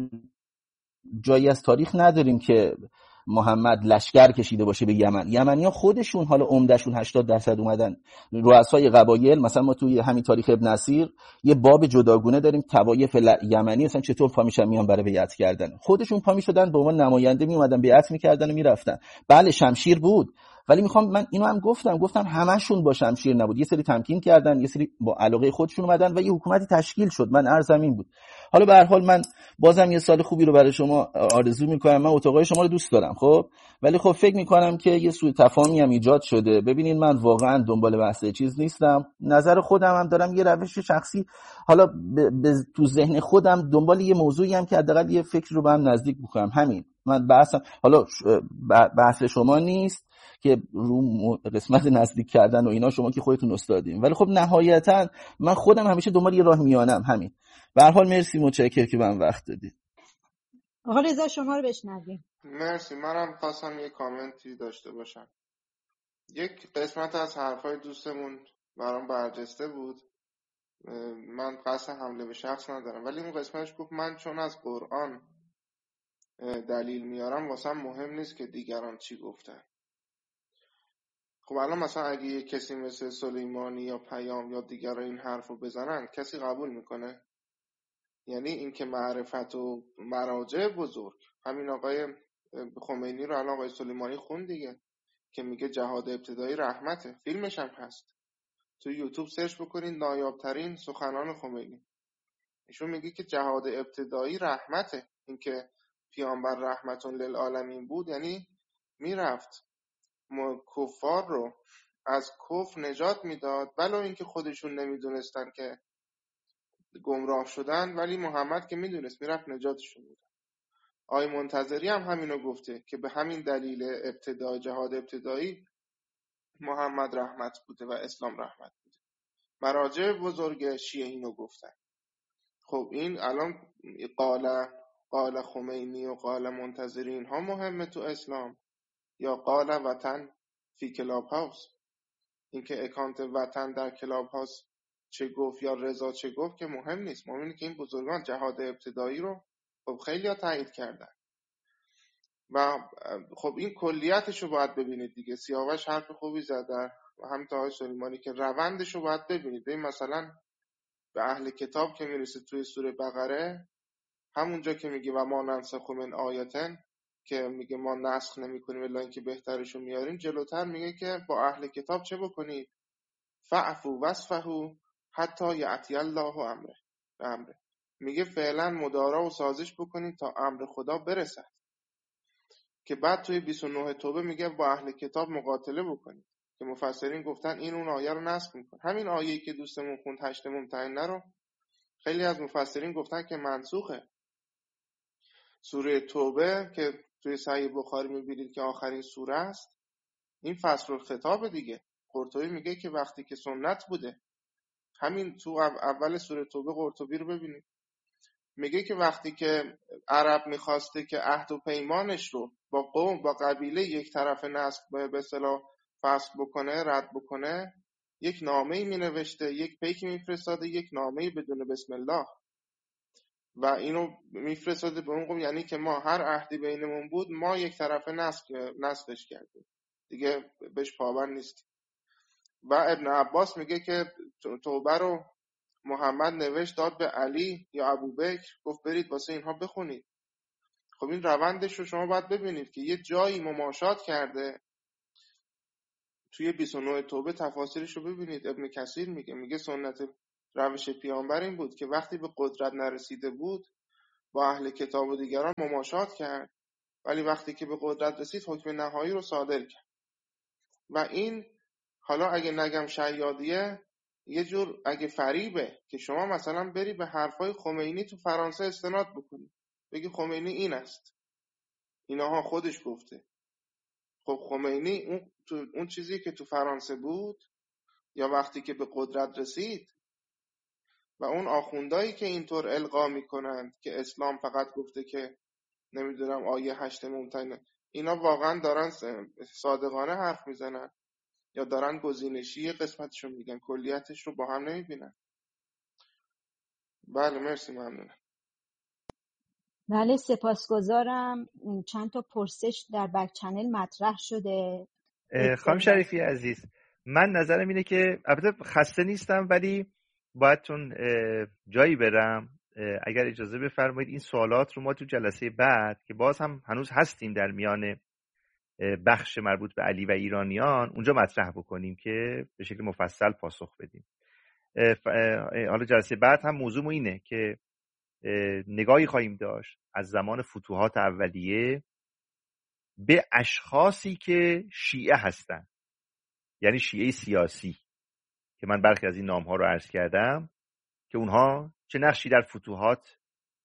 Speaker 3: جایی از تاریخ نداریم که محمد لشکر کشیده باشه به یمن. یمنی‌ها خودشون حالا عمدهشون 80% اومدن رؤسای قبایل. مثلا ما توی همین تاریخ ابن اسیر یه باب جداگونه داریم، طوایف یمنی مثلا چطور پا میشن میان برای بیعت کردن. خودشون پا میشدن به عنوان نماینده میومدن بیعت میکردن و میرفتن. بله شمشیر بود، ولی میخوام من اینو هم گفتم همشون با شمشیر نبود. یه سری تمکین کردن، یه سری با علاقه خودشون اومدن و یه حکومتی تشکیل شد. من عرضم این بود. حالا به هر حال من بازم یه سال خوبی رو برای شما آرزو میکنم. من اتاقای شما رو دوست دارم، خب، ولی خب فکر میکنم که یه سوء تفاهمی هم ایجاد شده. ببینید من واقعا دنبال بحث چیز نیستم. نظر خودم هم دارم، یه روش شخصی حالا تو ذهن خودم دنبال یه موضوعی هم که حداقل یه فکر رو به هم نزدیک بکنم. همین من بحثم. حالا بحث شما نیست که رو قسمت نزدیک کردن و اینا، شما که خودتون استادین، ولی خب نهایتا من خودم همیشه دنبال یه راه میانم. همین. به هر حال مرسی، متشکرم که من وقت دادید.
Speaker 2: آقا رضا شما رو بشنویم.
Speaker 4: مرسی. منم خواستم یه کامنتی داشته باشم. یک قسمت از حرفای دوستمون برام برجسته بود. من قصد حمله به شخص ندارم، ولی اون قسمتش گفت من چون از قرآن دلیل میارم واسم مهم نیست که دیگران چی گفتن. خب الان مثلا اگه یه کسی مثل سلیمانی یا پیام یا دیگران این حرفو بزنن، کسی قبول میکنه؟ یعنی این که معرفت و مراجع بزرگ، همین آقای خمینی رو الان آقای سلیمانی خون دیگه، که میگه جهاد ابتدایی رحمته. فیلمش هم هست، تو یوتیوب سرچ بکنین نایابترین سخنان خمینی. ایشون میگه که جهاد ابتدایی رحمته. این که پیامبر رحمتون للعالمین بود، یعنی میرفت کفار رو از کفر نجات میداد، ولو اینکه خودشون نمیدونستن که گمراه شدن، ولی محمد که میدونست میرفت نجاتشون میداد. آقای منتظری هم همینو گفته که به همین دلیل جهاد ابتدایی محمد رحمت بوده و اسلام رحمت بوده. مراجع بزرگ شیعه اینو گفتن. خب این الان قال خمینی و قال منتظری اینها مهمه تو اسلام، یا قال وطن فی کلاب هاوس؟ اینکه اکانت وطن در کلاب هاوس چه گفت یا رضا چه گفت که مهم نیست. مهم اینه که این بزرگان جهاد ابتدایی رو خب خیلی ها تایید کردن و خب این کلیتش رو باید ببینید دیگه. سیاوش حرف خوبی زد و هم تا آقای سلیمانی که روندش رو باید ببینید. ببین مثلا به اهل کتاب که میرسه توی سوره بقره، همونجا که میگه و ما ننسخ من آیتن، که میگه ما نسخ نمی کنیم الا اینکه بهترشو میاریم، جلوتر میگه که با اهل کتاب چه بکنید؟ فعفو وصفحو حتی یأتی الله امره. میگه فعلا مدارا و سازش بکنید تا امر خدا برسد. که بعد توی 29 توبه میگه با اهل کتاب مقاتله بکنید، که مفسرین گفتن این اون آیه رو نسخ میکنه. همین آیه‌ای که دوستمون خوند 8 ممتحنه رو خیلی از مفسرین گفتن که منسوخه. سوره توبه که توی صحیح بخاری میبینید که آخرین سوره است، این فصل الخطاب دیگه. قرطبی میگه که وقتی که سنت بوده، همین تو اول سوره توبه قرطبی رو ببینید، میگه که وقتی که عرب میخواسته که عهد و پیمانش رو با قوم با قبیله یک طرف نسخ به اصطلاح
Speaker 6: فصل بکنه، رد بکنه، یک نامه‌ای می‌نوشته، یک پیکی میفرستاده، یک نامه‌ای بدون بسم الله، و اینو میفرستاده به اون قوم، یعنی که ما هر عهدی بینمون بود ما یک طرفه نسخش کردیم، دیگه بهش پابند نیستیم. و ابن عباس میگه که توبه رو محمد نوشت داد به علی یا ابوبکر، گفت برید واسه اینها بخونید. خب این روندش رو شما باید ببینید که یه جایی مماشات کرده. توی 29 توبه تفاسیرش رو ببینید، ابن کثیر میگه سنت روش پیامبر این بود که وقتی به قدرت نرسیده بود با اهل کتاب و دیگران مماشات کرد، ولی وقتی که به قدرت رسید حکم نهایی رو صادر کرد. و این حالا اگه نگم شیادیه، یه جور اگه فریبه که شما مثلا بری به حرفای خمینی تو فرانسه استناد بکنی، بگی خمینی این است، اینها خودش گفته. خب خمینی اون چیزی که تو فرانسه بود یا وقتی که به قدرت رسید و اون آخوندایی که اینطور القا میکنند که اسلام فقط گفته که نمیدونم آیه 8 ممتنه، اینا واقعا دارن صادقانه حرف میزنن یا دارن گزینشی قسمتشو میگن، کلیتش رو با هم نمیبینن؟ بله مرسی، ممنونم.
Speaker 2: بله سپاسگزارم. چند تا پرسش در بک چنل مطرح شده.
Speaker 1: خانم شریفی عزیز، من نظرم اینه که البته خسته نیستم ولی باید تون جایی برم. اگر اجازه بفرمایید این سوالات رو ما تو جلسه بعد که باز هم هنوز هستیم در میان بخش مربوط به علی و ایرانیان اونجا مطرح بکنیم که به شکل مفصل پاسخ بدیم. حالا جلسه بعد هم موضوع اینه که نگاهی خواهیم داشت از زمان فتوحات اولیه به اشخاصی که شیعه هستند، یعنی شیعه سیاسی که من برخی از این نام‌ها رو عرض کردم که اونها چه نقشی در فتوحات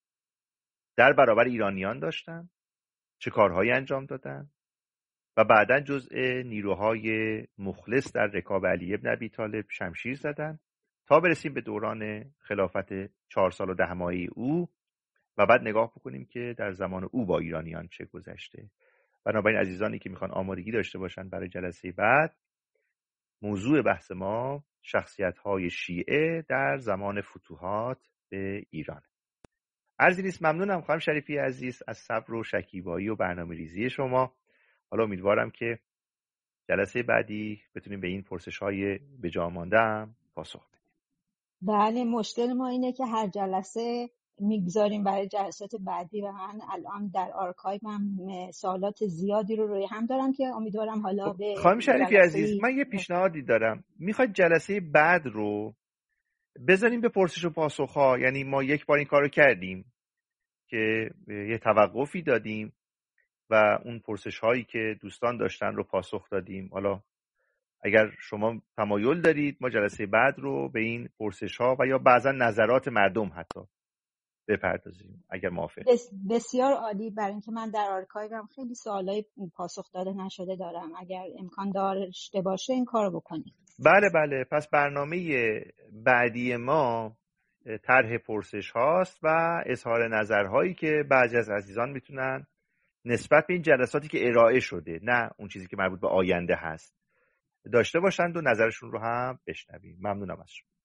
Speaker 1: در برابر ایرانیان داشتن، چه کارهایی انجام دادن و بعداً جزء نیروهای مخلص در رکاب علی ابن ابی طالب شمشیر زدن تا برسیم به دوران خلافت 4 سال و 10 ماهه او و بعد نگاه بکنیم که در زمان او با ایرانیان چه گذشته. بنابراین عزیزانی که میخوان آمادگی داشته باشن برای جلسه بعد، موضوع بحث ما شخصیت‌های شیعه در زمان فتوحات به ایران. عرضی نیست، ممنونم خانم شریفی عزیز از صبر و شکیبایی و برنامه‌ریزی شما. حالا امیدوارم که جلسه بعدی بتونیم به این پرسش‌های به جا مانده‌ام پاسخ بدیم.
Speaker 2: بله مشکل ما اینه که هر جلسه میگذاریم برای جلسات بعدی و من الان در آرکایوم سوالات زیادی رو روی هم دارم که امیدوارم حالا به
Speaker 1: خانم شریفی عزیز من یه پیشنهادی دارم. میخواید جلسه بعد رو بذاریم به پرسش و پاسخ‌ها، یعنی ما یک بار این کارو کردیم که یه توقفی دادیم و اون پرسش‌هایی که دوستان داشتن رو پاسخ دادیم. حالا اگر شما تمایل دارید ما جلسه بعد رو به این پرسش‌ها و یا بعضا نظرات مردم حتی بپردازیم اگر موافق.
Speaker 2: بسیار عالی، برای اینکه من در آرکایوم خیلی سوالای پاسخ داده نشده دارم، اگر امکان داشته باشه این کارو بکنید.
Speaker 1: بله پس برنامه بعدی ما طرح پرسش هاست و اظهار نظرهایی که بعضی از عزیزان میتونن نسبت به این جلساتی که ارائه شده، نه اون چیزی که مربوط به آینده هست، داشته باشند و نظرشون رو هم بشنویم. ممنونم از شما.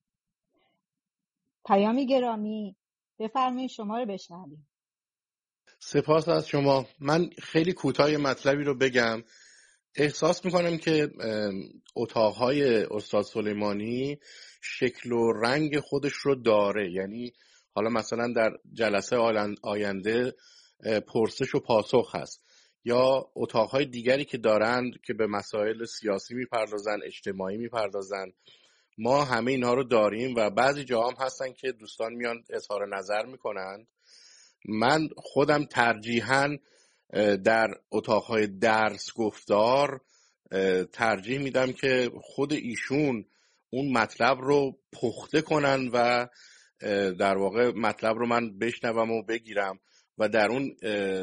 Speaker 2: پیامی گرامی بفرمایید شما رو بشنویم.
Speaker 4: سپاس از شما. من خیلی کوتاه مطلبی رو بگم. احساس میکنم که اتاقهای استاد سلیمانی شکل و رنگ خودش رو داره، یعنی حالا مثلا در جلسه آینده پرسش و پاسخ هست یا اتاقهای دیگری که دارند که به مسائل سیاسی میپردازن، اجتماعی میپردازن. ما همه اینها رو داریم و بعضی جاها هم هستن که دوستان میان اظهار نظر میکنند. من خودم ترجیحاً در اتاقهای درس گفتار ترجیح میدم که خود ایشون اون مطلب رو پخته کنن و در واقع مطلب رو من بشنوم و بگیرم و در اون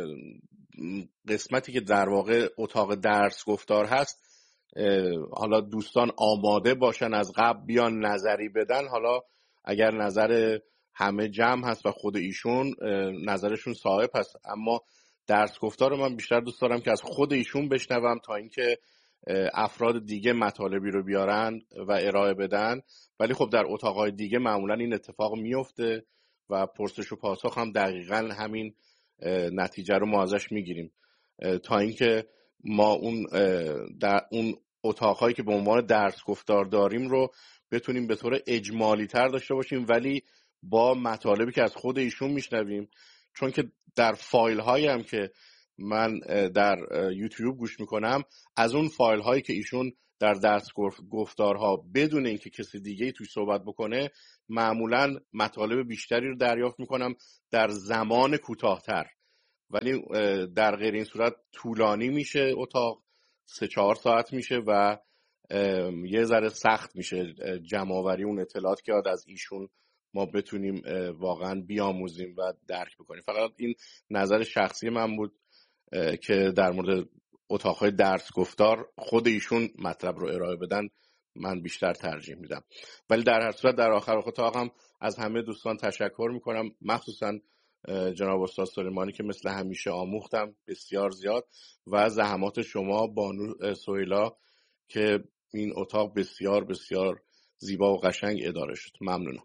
Speaker 4: قسمتی که در واقع اتاق درس گفتار هست حالا دوستان آماده باشن از قبل بیان نظری بدن. حالا اگر نظر همه جمع هست و خود ایشون نظرشون صاحب هست، اما درس گفتار رو من بیشتر دوست دارم که از خود ایشون بشنوم تا اینکه افراد دیگه مطالبی رو بیارن و ارائه بدن، ولی خب در اتاقهای دیگه معمولا این اتفاق میفته و پرسش و پاسخ هم دقیقاً همین نتیجه رو ما ازش میگیریم، تا اینکه ما در اون اتاقهایی که به عنوان درس گفتار داریم رو بتونیم به طور اجمالی تر داشته باشیم، ولی با مطالبی که از خود ایشون میشنویم. چون که در فایل هایی هم که من در یوتیوب گوش میکنم، از اون فایل هایی که ایشون در درس گفتارها بدون اینکه کسی دیگه توش صحبت بکنه، معمولا مطالب بیشتری رو دریافت میکنم در زمان کوتاه‌تر، ولی در غیر این صورت طولانی میشه، اتاق 3-4 ساعت میشه و یه ذره سخت میشه جمع‌آوری اون اطلاعات که از ایشون ما بتونیم واقعا بیاموزیم و درک بکنیم. فقط این نظر شخصی من بود که در مورد اتاقهای درس گفتار خود ایشون مطلب رو ارائه بدن من بیشتر ترجیح میدم. ولی در هر صورت در آخر اتاقم از همه دوستان تشکر میکنم، مخصوصا جناب استاد سلیمانی که مثل همیشه آموختم بسیار زیاد، و زحمات شما بانو سهیلا که این اتاق بسیار بسیار زیبا و قشنگ اداره شد. ممنونم.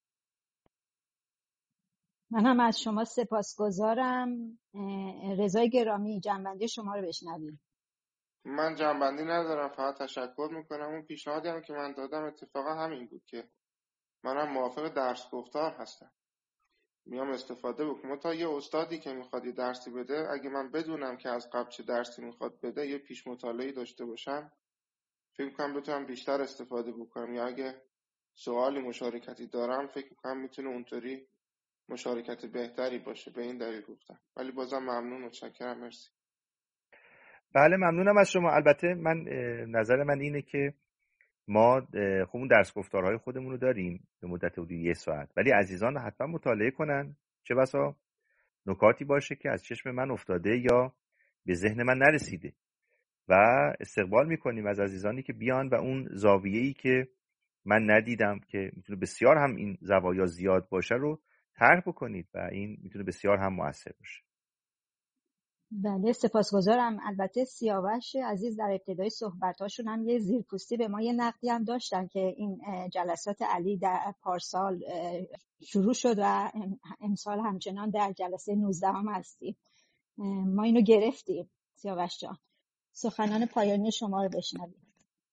Speaker 2: من هم از شما سپاسگزارم. رضای گرامی، جنبندی شما رو بشنویم.
Speaker 6: من جنبندی ندارم، فقط تشکر میکنم. اون پیشنهادی هم که من دادم اتفاقا همین بود که منم موافق درس گفتار هستم، میام استفاده بکنم. تا یه استادی که میخواد یه درسی بده، اگه من بدونم که از قبل چه درسی میخواد بده، یه پیش مطالعه‌ای داشته باشم، فکر کنم بتونم بیشتر استفاده بکنم. یا اگه سوالی مشارکتی دارم، فکر کنم میتونه اونطوری مشارکت بهتری باشه. به این دلیل گفتم. ولی بازم ممنون، متشکرم، مرسی.
Speaker 1: بله ممنونم از شما. البته من نظر من اینه که ما خب اون درس گفتارهای خودمون رو داریم به مدت حدود 1 ساعت، ولی عزیزان حتما مطالعه کنن، چه بسا نکاتی باشه که از چشم من افتاده یا به ذهن من نرسیده، و استقبال میکنیم از عزیزانی که بیان و اون زاویه‌ای که من ندیدم که میتونه بسیار هم این زوایا زیاد باشه رو طرح بکنید و این میتونه بسیار هم مؤثر باشه.
Speaker 2: بله سپاسگزارم. البته سیاوش عزیز در ابتدای صحبتاشون هم یه زیرپوستی به ما، یه نقدی هم داشتن که این جلسات علی در پارسال شروع شد و امسال همچنان در جلسه 19 هم هستیم. ما اینو گرفتیم. سیاوش جان، سخنان پایانی شما رو بشنویم.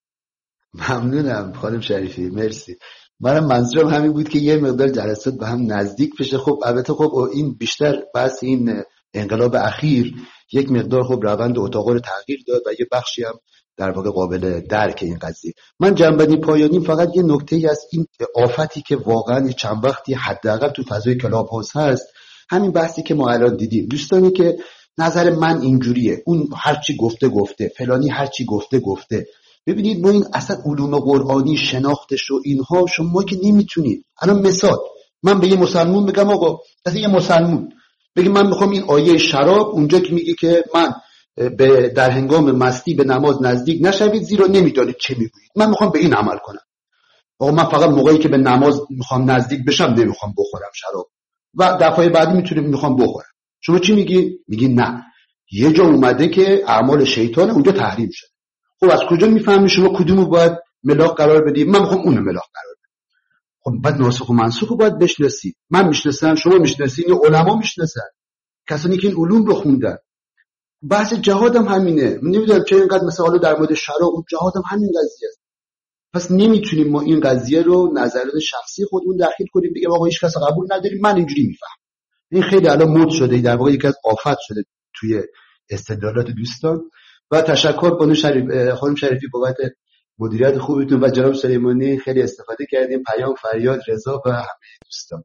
Speaker 5: ممنونم خانم شریفی، مرسی. منم منظورم همین بود که یه مقدار جلسات به هم نزدیک بشه. خب البته خب این بیشتر بحث این انقلاب اخیر یک مقدار خب روند اتاقا رو تغییر داد و یه بخشی هم در واقع قابل درک این قضیه. من جنبندی پایانیم فقط یه نکته‌ای از این آفتی که واقعا چند وقتی حداقل تو فضای کلاب هاوس هست، همین بحثی که ما الان دیدیم. دوستانی که نظر من اینجوریه، اون هرچی گفته فلانی هرچی گفته. ببینید ما این اصلا علوم قرآنی شناختش و اینها شما که نمیتونید. الان مثال من به یه مسلمون بگم آقا، مثلا یه مسلمون بگم من میخوام این آیه شراب اونجا که میگه که من در هنگام مستی به نماز نزدیک نشوید زیرا نمیدانید چه میگویید، من میخوام به این عمل کنم. آقا من فقط موقعی که به نماز میخوام نزدیک بشم نمیخوام بخورم شراب و دفعه بعدی میخوام بخورم. شما چی میگی؟ میگی نه، یه جا اومده که اعمال شیطان اونجا تحریم شده. خب از کجا میفهمی شما کدومو باید ملاک قرار بدی؟ من میخوام اونو ملاک قرار بدم. خب بعد ناسخ و منسوخ رو باید بشناسی. من میشناسم، شما میشناسین، علما میشناسن، کسانی که این علوم رو خوندن. بحث جهاد هم همینه. من نمیدونم چرا اینقدر مثلا حالا در مورد شرع و جهاد هم همین قضیه است. پس نمیتونیم ما این قضیه رو نظرات شخصی خودمون داخل کنیم بگیم آقا هیچ کس قبول نداریم من اینجوری میفهم. این خیلی الان مد شده، در واقع یکی از آفات شده توی استدلالات دوستان. و تشکر خانم شریفی بابت مدیریت خوبتون و جناب سلیمانی، خیلی استفاده کردیم. پیام، فریاد، رضا و همه دوستان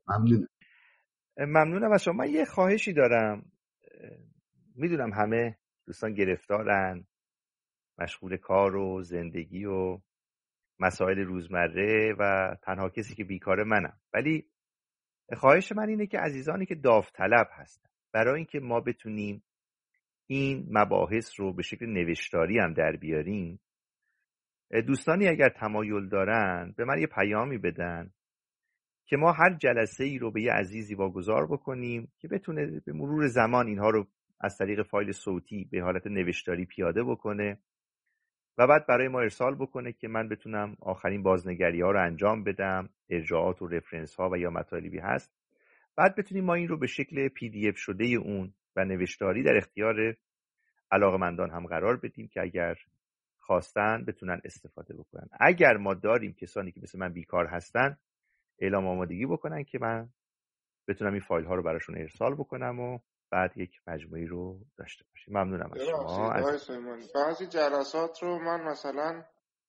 Speaker 1: ممنونم از شما. من یه خواهشی دارم. میدونم همه دوستان گرفتارن، مشغول کار و زندگی و مسائل روزمره و تنها کسی که بیکاره منم، ولی خواهش من اینه که عزیزانی که داوطلب هستن، برای اینکه ما بتونیم این مباحث رو به شکل نوشتاری هم در بیاریم، دوستانی اگر تمایل دارن به من یه پیامی بدن که ما هر جلسه ای رو به یه عزیزی واگذار بکنیم که بتونه به مرور زمان اینها رو از طریق فایل صوتی به حالت نوشتاری پیاده بکنه و بعد برای ما ارسال بکنه که من بتونم آخرین بازنگری ها رو انجام بدم، ارجاعات و رفرنس ها و یا مطالبی هست. بعد بتونیم ما این رو به شکل PDF شده اون و نوشتاری در اختیار علاقمندان هم قرار بدیم که اگر خواستن بتونن استفاده بکنن. اگر ما داریم کسانی که مثل من بیکار هستن اعلام آمادگی بکنن که من بتونم این فایل ها رو براشون ارسال بکنم و بعد یک مجموعی رو داشته باشیم. ممنونم از شما.
Speaker 6: بعضی جلسات رو من مثلا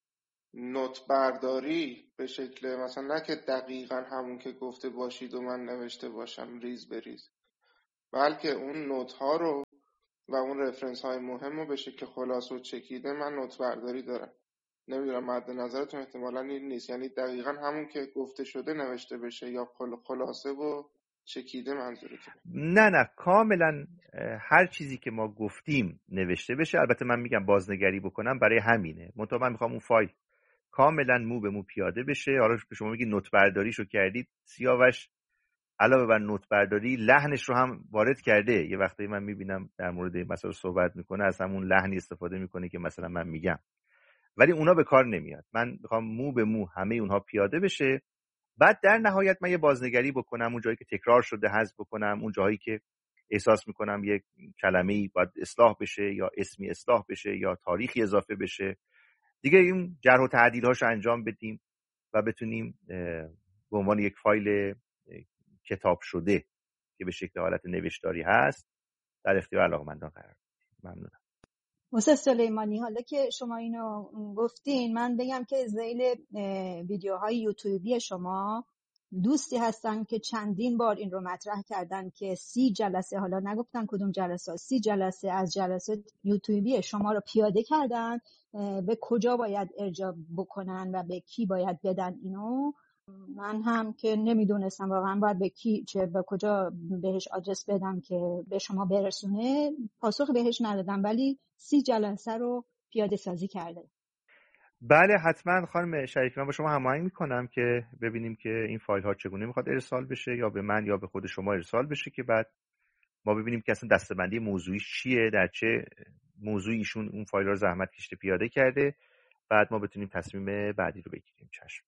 Speaker 6: نوت برداری به شکل مثلا نه که دقیقاً همون که گفته باشید و من نوشته باشم ریز به ریز، بلکه اون نوت ها رو و اون رفرنس های مهم رو به شکل خلاصه و چکیده من نوت برداری دارم. نمیدونم مد نظرتون احتمالاً این نیست، یعنی دقیقاً همون که گفته شده نوشته بشه یا خلاصه و چکیده منظورتونه؟
Speaker 1: نه کاملا هر چیزی که ما گفتیم نوشته بشه. البته من میگم بازنگری بکنم برای همینه، منتها من میخوام اون فایل کاملا مو به مو پیاده بشه. حالا شما میگی نوت برداریشو کردید، سیاوش علاوه بر نوت برداری لحنش رو هم وارد کرده. یه وقتی من میبینم در مورد مثلا صحبت میکنه از همون لحنی استفاده میکنه که مثلا من میگم، ولی اونا به کار نمیاد. من میخوام مو به مو همه اونها پیاده بشه. بعد در نهایت من یه بازنگری بکنم، اون جایی که تکرار شده حذف بکنم، اون جایی که احساس میکنم یک کلمه‌ای باید اصلاح بشه یا اسمی اصلاح بشه یا تاریخی اضافه بشه، دیگه این جرح و تعدیل‌هاشو انجام بدیم و بتونیم به عنوان یک فایل کتاب شده که به شکل حالت نوشتاری هست در اختیار علاقمندان قرار بدیم. ممنونم.
Speaker 2: استاد سلیمانی، حالا که شما اینو گفتین من بگم که ذیل ویدیوهای یوتیوبی شما دوستی هستن که چندین بار این رو مطرح کردن که 30 جلسه، حالا نگفتن کدوم جلسه، 30 جلسه از جلسات یوتیوبی شما رو پیاده کردن به کجا باید ارجاع بکنن و به کی باید بدن اینو. من هم که نمیدونستم واقعا باید به کی به کجا بهش آدرس بدم که به شما برسونه، پاسخ بهش ندادم، ولی 30 جلسه رو پیاده سازی کرده.
Speaker 1: بله حتما خانم شریفی، من با شما هماهنگ میکنم که ببینیم که این فایل ها چگونه میخواد ارسال بشه، یا به من یا به خود شما ارسال بشه، که بعد ما ببینیم که اصلا دسته‌بندی موضوعی چیه، در چه موضوعی ایشون اون فایل رو زحمت کشیده پیاده کرده، بعد ما بتونیم تصمیم بعدی رو بگیریم. چشم.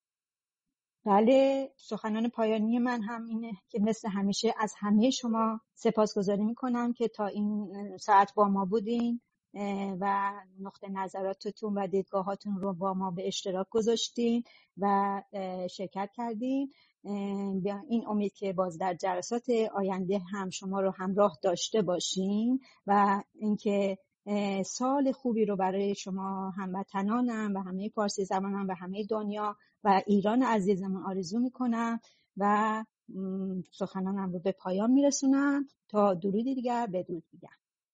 Speaker 2: بله، سخنان پایانی من هم اینه که مثل همیشه از همه شما سپاسگزاری میکنم که تا این ساعت با ما بودین و نقطه نظراتتون و دیدگاهاتون رو با ما به اشتراک گذاشتین و شرکت کردین. این امید که باز در جلسات آینده هم شما رو همراه داشته باشیم و اینکه سال خوبی رو برای شما هموطنانم و همه فارسی زبانم و همه دنیا و ایران عزیزمون آرزو میکنم و سخنانم رو به پایان میرسونم تا درودی دیگر بدرود میگم.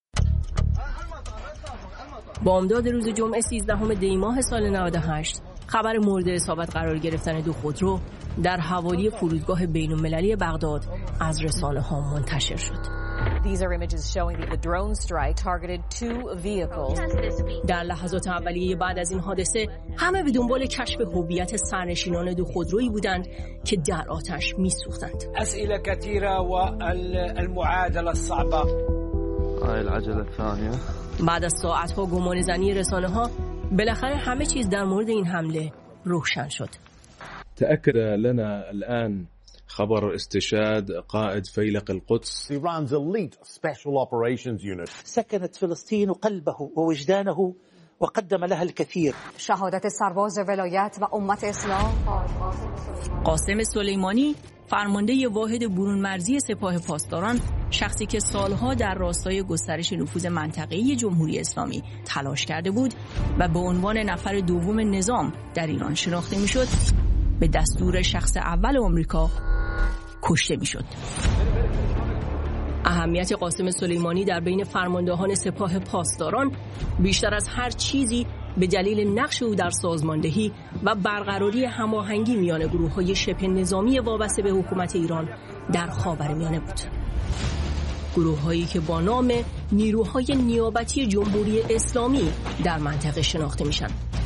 Speaker 7: بامداد روز جمعه 13 دی ماه سال 98 خبر مورد اصابت قرار گرفتن 2 خودرو در حوالی فرودگاه بین‌المللی بغداد از رسانه‌ها منتشر شد.
Speaker 8: These are images showing that the drone strike targeted 2 vehicles.
Speaker 7: در لحظات اولیه بعد از این حادثه همه به دنبال کشف هویت سرنشینان 2 خودرویی بودند که در آتش می‌سوختند.
Speaker 9: اسئله كثيره والمعادله الصعبه.
Speaker 3: العجله الثانيه.
Speaker 7: بعد از ساعت‌ها گمانه‌زنی رسانه‌ها بالاخره همه چیز در مورد این حمله روشن شد.
Speaker 10: تأكد لنا الآن خبر استشهاد قائد فيلق القدس.
Speaker 11: Iran's elite special operations unit
Speaker 12: سكنت فلسطين قلبه ووجدانه وقدم لها الكثير.
Speaker 8: شهادت سرباز ولایت و امت اسلام
Speaker 7: قاسم سلیمانی، فرمانده واحد برون مرزی سپاه پاسداران، شخصی که سالها در راستای گسترش نفوذ منطقه‌ای جمهوری اسلامی تلاش کرده بود و به عنوان نفر دوم نظام در ایران شناخته میشد، به دستور شخص اول آمریکا کشته میشد. اهمیت قاسم سلیمانی در بین فرماندهان سپاه پاسداران بیشتر از هر چیزی به دلیل نقش او در سازماندهی و برقراری هماهنگی میان گروه‌های شبه نظامی وابسته به حکومت ایران در خاورمیانه بود. گروه‌هایی که با نام نیروهای نیابتی جمهوری اسلامی در منطقه شناخته میشن.